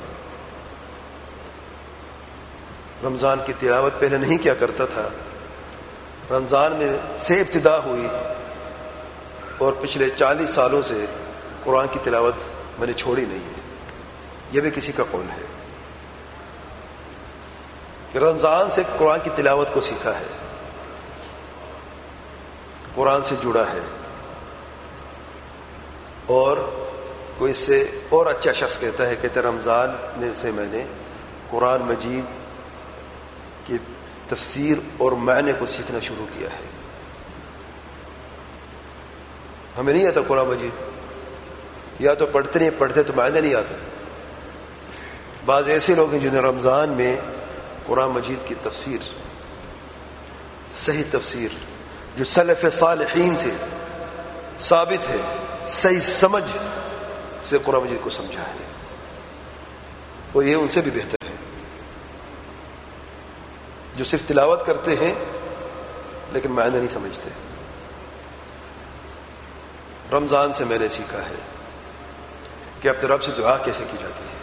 رمضان کی تلاوت پہلے نہیں کیا کرتا تھا، رمضان میں سے ابتدا ہوئی، اور پچھلے چالیس سالوں سے قرآن کی تلاوت میں نے چھوڑی نہیں ہے. یہ بھی کسی کا قول ہے کہ رمضان سے قرآن کی تلاوت کو سیکھا ہے، قرآن سے جڑا ہے. اور کوئی اس سے اور اچھا شخص کہتا ہے کہ رمضان میں سے میں نے قرآن مجید کی تفسیر اور معنی کو سیکھنا شروع کیا ہے. ہمیں نہیں آتا قرآن مجید، یا تو پڑھتے نہیں، پڑھتے تو معنی نہیں آتا. بعض ایسے لوگ ہیں جنہیں رمضان میں قرآن مجید کی تفسیر، صحیح تفسیر جو سلف صالحین سے ثابت ہے، صحیح سمجھ سے قرآن مجید کو سمجھا ہے. اور یہ ان سے بھی بہتر ہے جو صرف تلاوت کرتے ہیں لیکن معنی نہیں سمجھتے. رمضان سے میں نے سیکھا ہے کہ اپنے رب سے دعا کیسے کی جاتی ہے.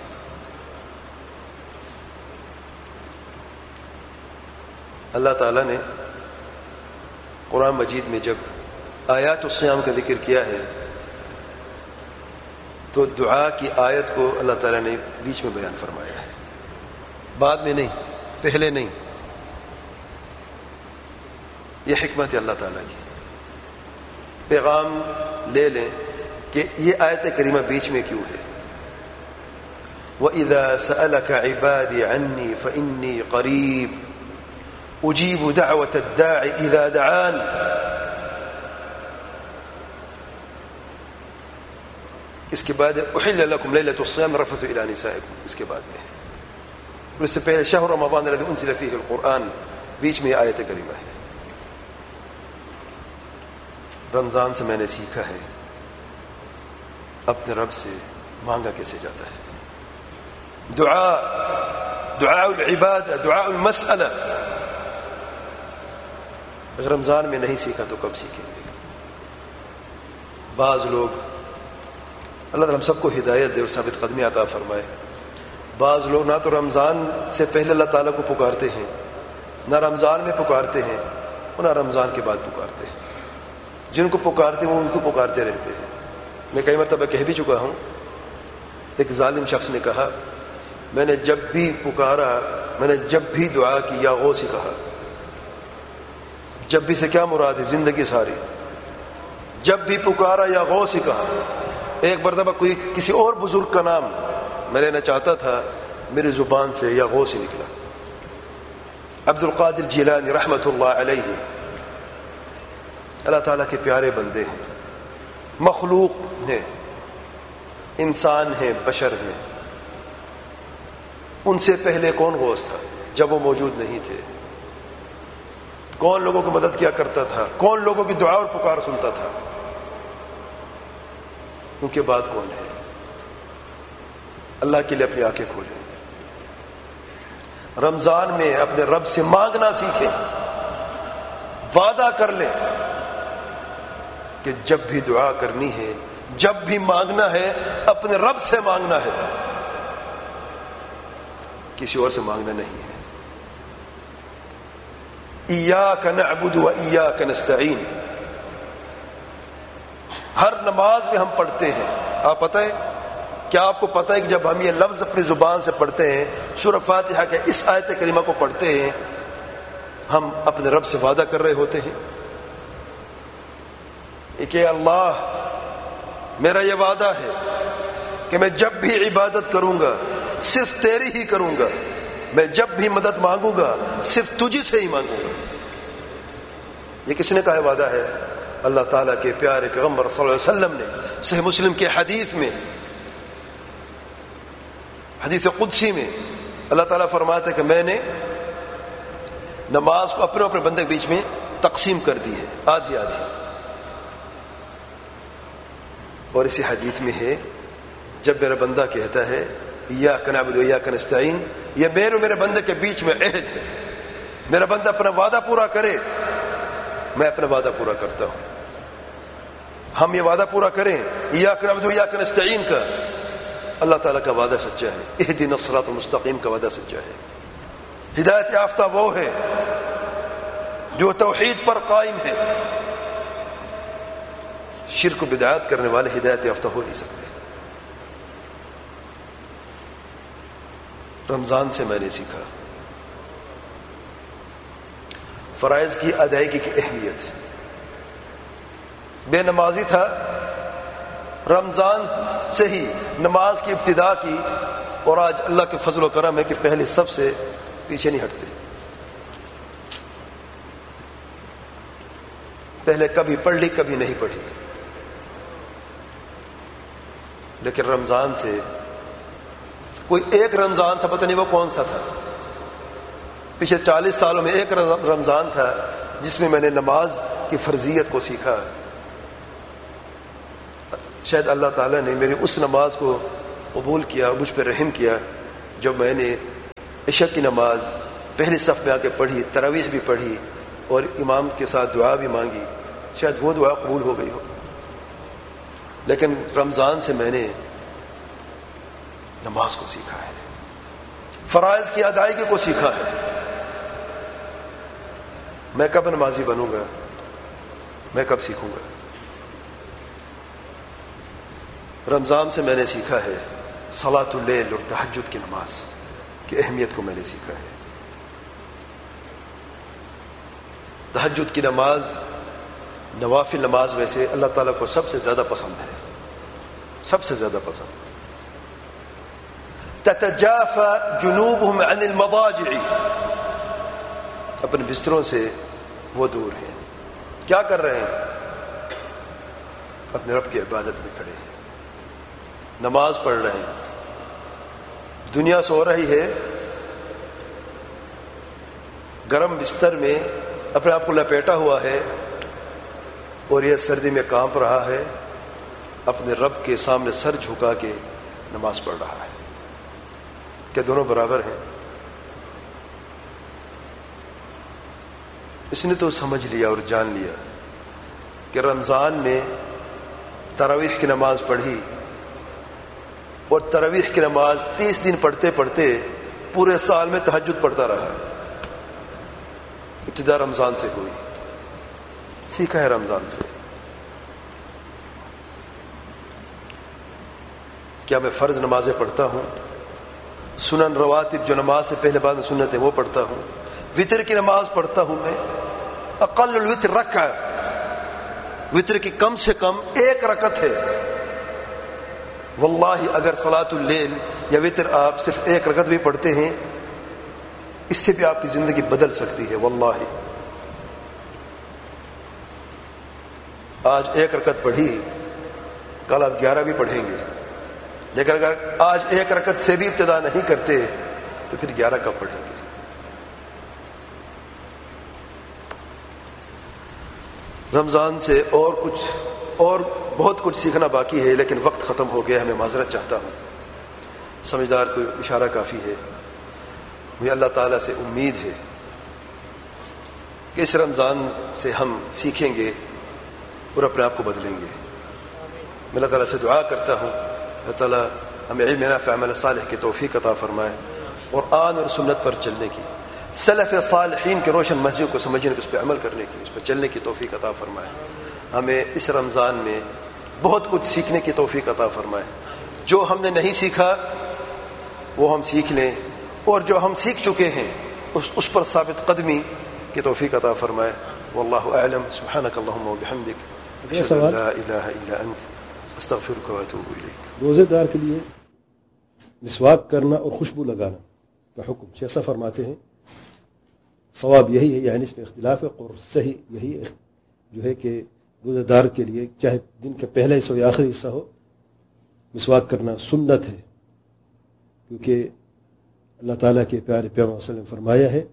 اللہ تعالیٰ نے قرآن مجید میں جب آیات الصیام کا ذکر کیا ہے تو دعا کی آیت کو اللہ تعالیٰ نے بیچ میں بیان فرمایا ہے, بعد میں نہیں, پہلے نہیں. یہ حکمت ہے اللہ تعالیٰ کی. پیغام لے لیں کہ یہ آیت کریمہ بیچ میں کیوں ہے. وَإِذَا سَأَلَكَ عِبَادِي عَنِّي فَإِنِّي قَرِيبٌ أُجِيبُ دَعْوَةَ الدَّاعِ إِذَا دَعَانِ. اس کے بعد احل لکم لیلۃ الصیام الرفث الی نسائکم, اس کے بعد میں ہے. اور اس سے پہلے شہر رمضان الذی انزل فیہ القرآن, بیچ میں آیت کریمہ ہے. رمضان سے میں نے سیکھا ہے اپنے رب سے مانگا کیسے جاتا ہے. دعا, دعاء العبادہ, دعاء المسئلہ. اگر رمضان میں نہیں سیکھا تو کب سیکھیں گے؟ بعض لوگ, اللہ تعالیٰ ہم سب کو ہدایت دے اور ثابت قدمی عطا فرمائے, بعض لوگ نہ تو رمضان سے پہلے اللہ تعالیٰ کو پکارتے ہیں, نہ رمضان میں پکارتے ہیں, اور نہ رمضان کے بعد پکارتے ہیں. جن کو پکارتے ہیں وہ ان کو پکارتے رہتے ہیں. میں کئی مرتبہ کہہ بھی چکا ہوں, ایک ظالم شخص نے کہا میں نے جب بھی پکارا, میں نے جب بھی دعا کی یا غوث ہی کہا. جب بھی سے کیا مراد ہے؟ زندگی ساری. جب بھی پکارا یا غوث ہی کہا. ایک مرتبہ کوئی کسی اور بزرگ کا نام میں لینا چاہتا تھا, میری زبان سے یا غوث ہی نکلا. عبد القادر جیلانی رحمۃ اللہ علیہ اللہ تعالیٰ کے پیارے بندے ہیں, مخلوق ہیں, انسان ہیں, بشر ہیں. ان سے پہلے کون غوث تھا جب وہ موجود نہیں تھے؟ کون لوگوں کی مدد کیا کرتا تھا؟ کون لوگوں کی دعا اور پکار سنتا تھا؟ ان کے بعد کون ہے؟ اللہ کے لیے اپنی آنکھیں کھولیں. رمضان میں اپنے رب سے مانگنا سیکھیں. وعدہ کر لیں کہ جب بھی دعا کرنی ہے, جب بھی مانگنا ہے, اپنے رب سے مانگنا ہے, کسی اور سے مانگنا نہیں ہے. ایاک نعبد و ایاک نستعین. ہر نماز میں ہم پڑھتے ہیں. آپ پتہ ہے, کیا آپ کو پتہ ہے کہ جب ہم یہ لفظ اپنی زبان سے پڑھتے ہیں, سورہ فاتحہ کے اس آیت کریمہ کو پڑھتے ہیں, ہم اپنے رب سے وعدہ کر رہے ہوتے ہیں کہ اللہ میرا یہ وعدہ ہے کہ میں جب بھی عبادت کروں گا صرف تیری ہی کروں گا, میں جب بھی مدد مانگوں گا صرف تجھ سے ہی مانگوں گا. یہ کس نے کہا وعدہ ہے؟ اللہ تعالیٰ کے پیارے پیغمبر صلی اللہ علیہ وسلم نے صحیح مسلم کے حدیث میں, حدیث قدسی میں اللہ تعالیٰ فرماتا ہے کہ میں نے نماز کو اپنے اپنے بندے کے بیچ میں تقسیم کر دی ہے, آدھی آدھی. اور اسی حدیث میں ہے جب میرا بندہ کہتا ہے ایاک نعبد و ایاک نستعین, یہ میرے اور میرے بندے کے بیچ میں عہد ہے. میرا بندہ اپنا وعدہ پورا کرے, میں اپنا وعدہ پورا کرتا ہوں. ہم یہ وعدہ پورا کریں ایاک نعبد و ایاک نستعین کا, اللہ تعالیٰ کا وعدہ سچا ہے. اہدنا الصراط المستقیم کا وعدہ سچا ہے. ہدایت یافتہ وہ ہے جو توحید پر قائم ہے. شرک و بدعات کرنے والے ہدایت یافتہ ہو نہیں سکتے. رمضان سے میں نے سیکھا فرائض کی ادائیگی کی اہمیت. بے نمازی تھا, رمضان سے ہی نماز کی ابتدا کی, اور آج اللہ کے فضل و کرم ہے کہ پہلے سب سے پیچھے نہیں ہٹتے. پہلے کبھی پڑھ لی کبھی نہیں پڑھی, لیکن رمضان سے کوئی ایک رمضان تھا, پتہ نہیں وہ کون سا تھا, پچھلے چالیس سالوں میں ایک رمضان تھا جس میں میں نے نماز کی فرضیت کو سیکھا. شاید اللہ تعالیٰ نے میری اس نماز کو قبول کیا, مجھ پہ رحم کیا جب میں نے عشاء کی نماز پہلے صف میں آ کے پڑھی، تراویح بھی پڑھی اور امام کے ساتھ دعا بھی مانگی، شاید وہ دعا قبول ہو گئی ہو. لیکن رمضان سے میں نے نماز کو سیکھا ہے، فرائض کی ادائیگی کو سیکھا ہے. میں کب نمازی بنوں گا؟ میں کب سیکھوں گا؟ رمضان سے میں نے سیکھا ہے صلاۃ اللیل اور تہجد کی نماز کی اہمیت کو میں نے سیکھا ہے. تہجد کی نماز نوافل نماز میں سے اللہ تعالیٰ کو سب سے زیادہ پسند ہے، سب سے زیادہ پسند. تتجافى جنوبهم عن المضاجع، اپنے بستروں سے وہ دور ہیں. کیا کر رہے ہیں؟ اپنے رب کی عبادت میں کھڑے ہیں، نماز پڑھ رہے ہیں. دنیا سو رہی ہے، گرم بستر میں اپنے آپ کو لپیٹا ہوا ہے اور یہ سردی میں کانپ رہا ہے، اپنے رب کے سامنے سر جھکا کے نماز پڑھ رہا ہے. کیا دونوں برابر ہیں؟ اس نے تو سمجھ لیا اور جان لیا کہ رمضان میں تراویح کی نماز پڑھی اور تراویح کی نماز تیس دن پڑھتے پڑھتے پورے سال میں تہجد پڑھتا رہا. ابتدا رمضان سے ہوئی، سیکھا ہے رمضان سے. کیا میں فرض نمازیں پڑھتا ہوں؟ سنن رواتب جو نماز سے پہلے بعد میں سنت ہے وہ پڑھتا ہوں. وتر کی نماز پڑھتا ہوں میں، اقل الوتر رکعہ، وتر کی کم سے کم ایک رکعت ہے. واللہ اگر صلاۃ اللیل یا وتر آپ صرف ایک رکعت بھی پڑھتے ہیں، اس سے بھی آپ کی زندگی بدل سکتی ہے. واللہ آج ایک رکعت پڑھی، کل آپ گیارہ بھی پڑھیں گے. لیکن اگر آج ایک رکعت سے بھی ابتدا نہیں کرتے تو پھر گیارہ کب پڑھیں گے؟ رمضان سے اور کچھ اور بہت کچھ سیکھنا باقی ہے، لیکن وقت ختم ہو گیا ہے. میں معذرت چاہتا ہوں، سمجھدار کو اشارہ کافی ہے. مجھے اللہ تعالیٰ سے امید ہے کہ اس رمضان سے ہم سیکھیں گے اور اپنے آپ کو بدلیں گے. میں اللہ تعالیٰ سے دعا کرتا ہوں اللہ تعالیٰ ہمیں علم نافع عمل صالح کی توفیق عطا فرمائے، اور قرآن اور سنت پر چلنے کی، سلف صالحین کے روشن منہجوں کو سمجھنے کی، اس پہ عمل کرنے کی، اس پہ چلنے کی توفیق عطا فرمائے. ہمیں اس رمضان میں بہت کچھ سیکھنے کی توفیق عطا فرمائے. جو ہم نے نہیں سیکھا وہ ہم سیکھ لیں، اور جو ہم سیکھ چکے ہیں اس, اس پر ثابت قدمی کی توفیق عطا فرمائے. واللہ اعلم. سبحانک اللہم و بحمدک، اشہد ان لا الہ الا انت، استغفرک و اتوب الیک. روزے دار کے لیے مسواک کرنا اور خوشبو لگانا کا حکم جیسا فرماتے ہیں، ثواب یہی ہے، یعنی اس میں اختلاف ہے، اور صحیح یہی جو ہے کہ روزہ دار کے لیے چاہے دن کا پہلا حصہ ہو یا آخری حصہ ہو، مسواک کرنا سنت ہے. کیونکہ اللہ تعالیٰ کے پیارے پیغمبر صلی اللہ علیہ وسلم نے فرمایا ہے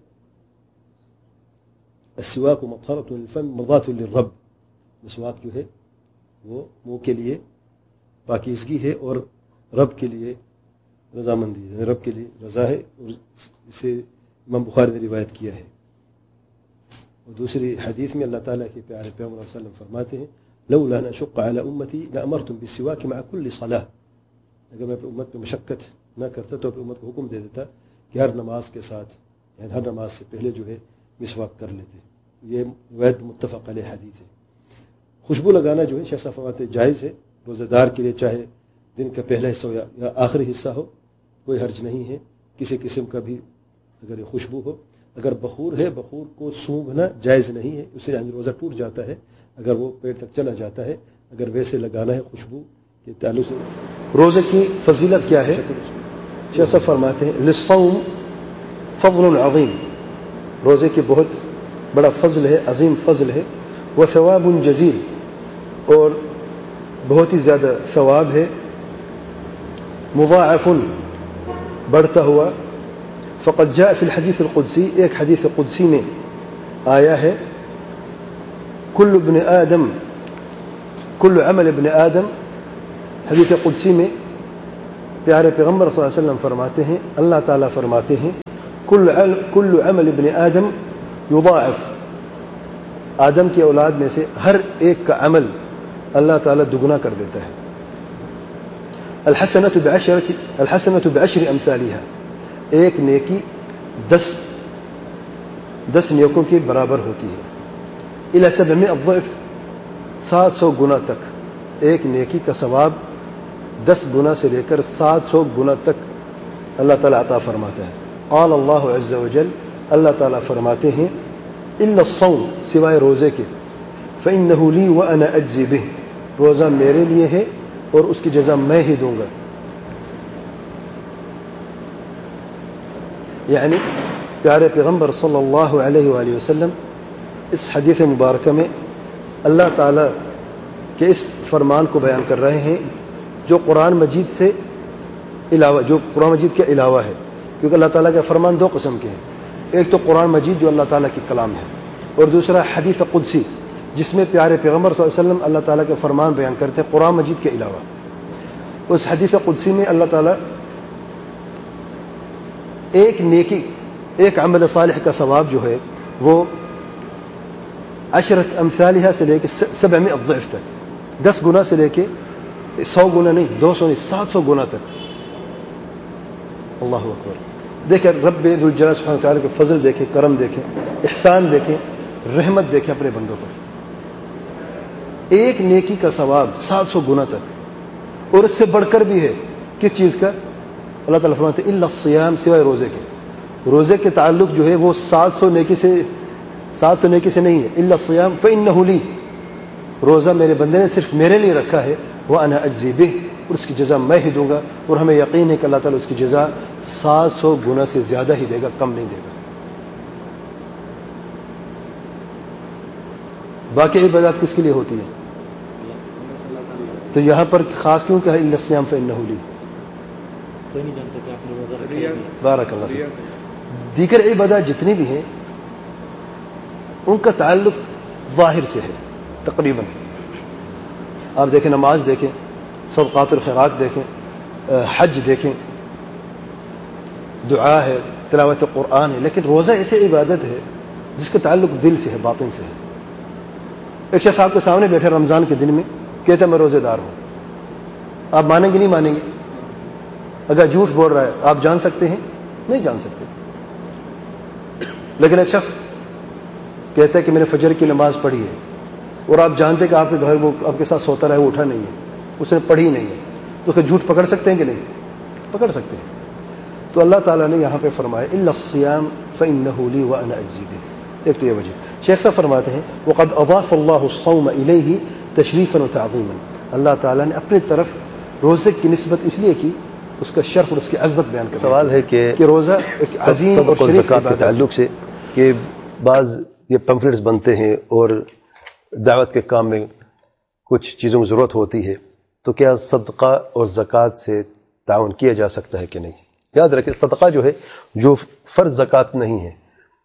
السواک مطہرۃ للفم مرضاۃ للرب، مسواک جو ہے وہ منہ کے لیے پاکیزگی ہے اور رب کے لیے رضامندی ہے، رب کے لیے رضا ہے، اور اسے امام بخاری نے روایت کیا ہے. اور دوسری حدیث میں اللہ تعالیٰ کے پیارے پیغمبر صلی اللہ علیہ وسلم فرماتے ہیں لولا ان اشق علی امتی لامرتم بالسواک مع كل صلاۃ، اگر میں اپنی امت پہ مشقت نہ کرتا تو اپنی امت کو حکم دے دیتا کہ ہر نماز کے ساتھ، یعنی ہر نماز سے پہلے جو ہے مسواک کر لیتے. یہ روایت متفق علیہ حدیث ہے. خوشبو لگانا جو ہے شیخ صاحب فرماتے جائز ہے روزہ دار کے لیے، چاہے دن کا پہلا حصہ ہو یا آخری حصہ ہو، کوئی حرج نہیں ہے. کسی قسم کا بھی اگر یہ خوشبو ہو، اگر بخور ہے بخور کو سونگھنا جائز نہیں ہے، اس سے روزہ ٹوٹ جاتا ہے اگر وہ پیٹ تک چلا جاتا ہے. اگر ویسے لگانا ہے خوشبو کے تعلق سے. روزے کی فضیلت کیا ہے؟ شیخ صاحب فرماتے ہیں للصوم فضل عظیم، روزے کی بہت بڑا فضل ہے، عظیم فضل ہے. وثواب جزیل، اور بہت ہی زیادہ ثواب ہے. مضاعف، بڑھتا ہوا. فقد جاء فی الحدیث القدسی، ایک حدیث قدسی میں آیا ہے کل ابن آدم کل عمل ابن آدم، حدیث قدسی میں پیارے پیغمبر صلی اللہ علیہ وسلم فرماتے ہیں، اللہ تعالیٰ فرماتے ہیں کل کل عمل ابن آدم یضاعف، آدم کی اولاد میں سے ہر ایک کا عمل اللہ تعالیٰ دگنا کر دیتا ہے. الحسنۃ بعشرۃ الحسنۃ بعشر امثالها، ایک نیکی دس دس نیکوں کے برابر ہوتی ہے. الی سبعمائة ضعف، سات سو گنا تک. ایک نیکی کا ثواب دس گنا سے لے کر سات سو گنا تک اللہ تعالیٰ عطا فرماتا ہے. قال اللہ عز وجل، اللہ تعالیٰ فرماتے ہیں الا الصوم، سوائے روزے کے، فإنه لی وأنا أجزی به، روزہ میرے لیے ہے اور اس کی جزا میں ہی دوں گا. یعنی پیارے پیغمبر صلی اللہ علیہ وآلہ وسلم اس حدیث مبارکہ میں اللہ تعالیٰ کے اس فرمان کو بیان کر رہے ہیں جو قرآن مجید سے علاوہ جو قرآن مجید کے علاوہ ہے، کیونکہ اللہ تعالیٰ کے فرمان دو قسم کے ہیں. ایک تو قرآن مجید جو اللہ تعالیٰ کی کلام ہے، اور دوسرا حدیث قدسی جس میں پیارے پیغمبر صلی اللہ علیہ وسلم اللہ تعالیٰ کے فرمان بیان کرتے ہیں قرآن مجید کے علاوہ. اس حدیث قدسی میں اللہ تعالیٰ ایک نیکی، ایک عمل صالح کا ثواب جو ہے وہ عشرت امثالها سے لے کے سبعمائة ضعف تک، دس گنا سے لے کے سو گنا نہیں، دو سو نہیں، سات سو گنا تک. اللہ اکبر. دیکھیں رب ذوالجلال سبحانہ وتعالی کے فضل دیکھیں، کرم دیکھیں، احسان دیکھیں، رحمت دیکھیں اپنے بندوں پر. ایک نیکی کا ثواب سات سو گنا تک، اور اس سے بڑھ کر بھی ہے کس چیز کا؟ اللہ تعالیٰ فرماتے ہیں الا الصیام، سوائے روزے کے. روزے کے تعلق جو ہے وہ سات سو نیکی سے سات سو نیکی سے نہیں ہے. الا الصیام فإنه لی، روزہ میرے بندے نے صرف میرے لیے رکھا ہے. وأنا أجزی به، اور اس کی جزا میں ہی دوں گا. اور ہمیں یقین ہے کہ اللہ تعالیٰ اس کی جزا سات سو گنا سے زیادہ ہی دے گا، کم نہیں دے گا. باقی عبادات کس کے لیے ہوتی ہے؟ تو یہاں پر خاص کیوں کہا الا الصیام فإنه لی؟ کوئی نہیں جانتا کہ آپ نے روزہ رکھا ہے. بارک اللہ فیک. دیگر عبادات جتنی بھی ہیں ان کا تعلق ظاہر سے ہے تقریباً. آپ دیکھیں نماز دیکھیں، صدقات الخیرات دیکھیں، حج دیکھیں، دعا ہے، تلاوت قرآن ہے. لیکن روزہ ایسی عبادت ہے جس کا تعلق دل سے ہے، باطن سے ہے. ایک شخص آپ کے سامنے بیٹھے رمضان کے دن میں کہتا ہے میں روزے دار ہوں، آپ مانیں گے نہیں مانیں گے؟ اگر جھوٹ بول رہا ہے آپ جان سکتے ہیں؟ نہیں جان سکتے. لیکن ایک شخص کہتا ہے کہ میں نے فجر کی نماز پڑھی ہے، اور آپ جانتے کہ آپ کے گھر وہ آپ کے ساتھ سوتا رہا ہے، وہ اٹھا نہیں ہے، اس نے پڑھی نہیں ہے، تو پھر جھوٹ پکڑ سکتے ہیں کہ نہیں؟ پکڑ سکتے ہیں. تو اللہ تعالیٰ نے یہاں پہ فرمایا الا الصیام فإنه لی وأنا أجزی به. ایک تو یہ وجہ. شیخ صاحب فرماتے ہیں وقد اضاف اللہ الصوم الیہ تشریفا وتعظیما، اللہ تعالیٰ نے اپنی طرف روزے کی نسبت اس لیے کی، اس کا شرف اور اس کی عظمت بیان کرنا. سوال ہے کہ کہ روزہ ایک عظیم اور صدقہ و شریف زکوٰۃ کے تعلق سے کہ بعض یہ پمفلٹس بنتے ہیں اور دعوت کے کام میں کچھ چیزوں کی ضرورت ہوتی ہے، تو کیا صدقہ اور زکوٰۃ سے تعاون کیا جا سکتا ہے کہ نہیں؟ یاد رکھیں صدقہ جو ہے جو فرض زکوٰۃ نہیں ہے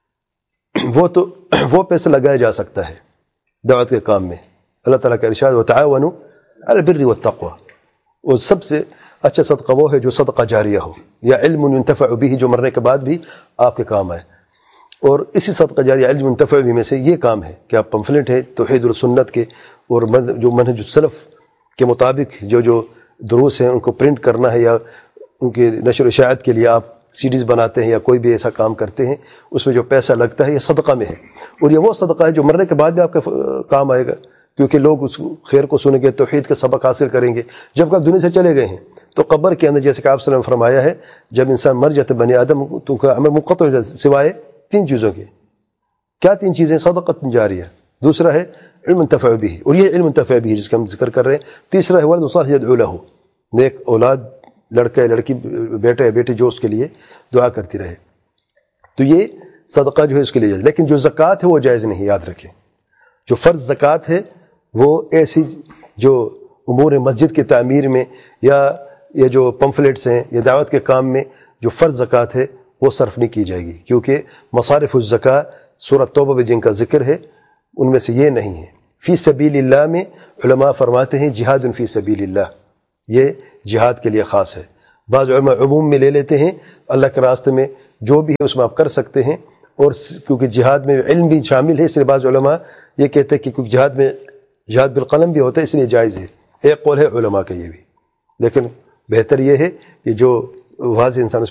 وہ تو وہ پیسہ لگایا جا سکتا ہے دعوت کے کام میں. اللہ تعالیٰ کا ارشاد وتعاونوا علی البر والتقوی، اور سب سے اچھا صدقہ وہ ہے جو صدقہ جاریہ ہو یا علم ينتفع به، جو مرنے کے بعد بھی آپ کے کام آئے. اور اسی صدقہ جاریہ علم ينتفع به میں سے یہ کام ہے کہ آپ پمفلٹ ہے توحید اور سنت کے اور جو منہج السلف کے مطابق جو جو دروس ہیں ان کو پرنٹ کرنا ہے، یا ان کے نشر و اشاعت کے لیے آپ سی ڈیز بناتے ہیں یا کوئی بھی ایسا کام کرتے ہیں، اس میں جو پیسہ لگتا ہے یہ صدقہ میں ہے. اور یہ وہ صدقہ ہے جو مرنے کے بعد بھی آپ کا کام آئے گا، کیونکہ لوگ اس خیر کو سنیں گے، توحید کا سبق حاصل کریں گے. جب آپ دنیا سے چلے گئے ہیں تو قبر کے اندر جیسے کہ آپ صلی اللہ علیہ وسلم نے فرمایا ہے جب انسان مر جاتا ہے بنی آدم تو کا عمل منقطع ہو جاتا ہے سوائے تین چیزوں کے. کیا تین چیزیں؟ صدقہ جاریہ، دوسرا ہے علم ينتفع به، اور یہ علم ينتفع به جس کا ہم ذکر کر رہے ہیں. تیسرا ہے ولد صالح يدعو له، نیک اولاد، لڑکا یا لڑکی، بیٹا یا بیٹی جو اس کے لیے دعا کرتی رہے. تو یہ صدقہ جو ہے اس کے لیے جائز. لیکن جو زکوٰۃ ہے وہ جائز نہیں. یاد رکھیں جو فرض زکوٰۃ ہے وہ ایسی جو امور مسجد کی تعمیر میں یا یہ جو پمفلیٹس ہیں یا دعوت کے کام میں جو فرض زکوٰۃ ہے وہ صرف نہیں کی جائے گی، کیونکہ مصارف الزکوٰۃ سورۃ توبہ میں جن کا ذکر ہے ان میں سے یہ نہیں ہے. فی سبیل اللہ میں علماء فرماتے ہیں جہاد فی سبیل اللہ، یہ جہاد کے لیے خاص ہے. بعض علماء عموم میں لے لیتے ہیں اللہ کے راستے میں جو بھی ہے اس میں آپ کر سکتے ہیں، اور کیونکہ جہاد میں علم بھی شامل ہے اس لیے بعض علماء یہ کہتے ہیں کہ کیونکہ جہاد میں جہاد بالقلم بھی ہوتا ہے اس لیے جائز ہے، ایک قول ہے علماء کا یہ بھی، لیکن بہتر یہ ہے کہ جو واضح انسان اس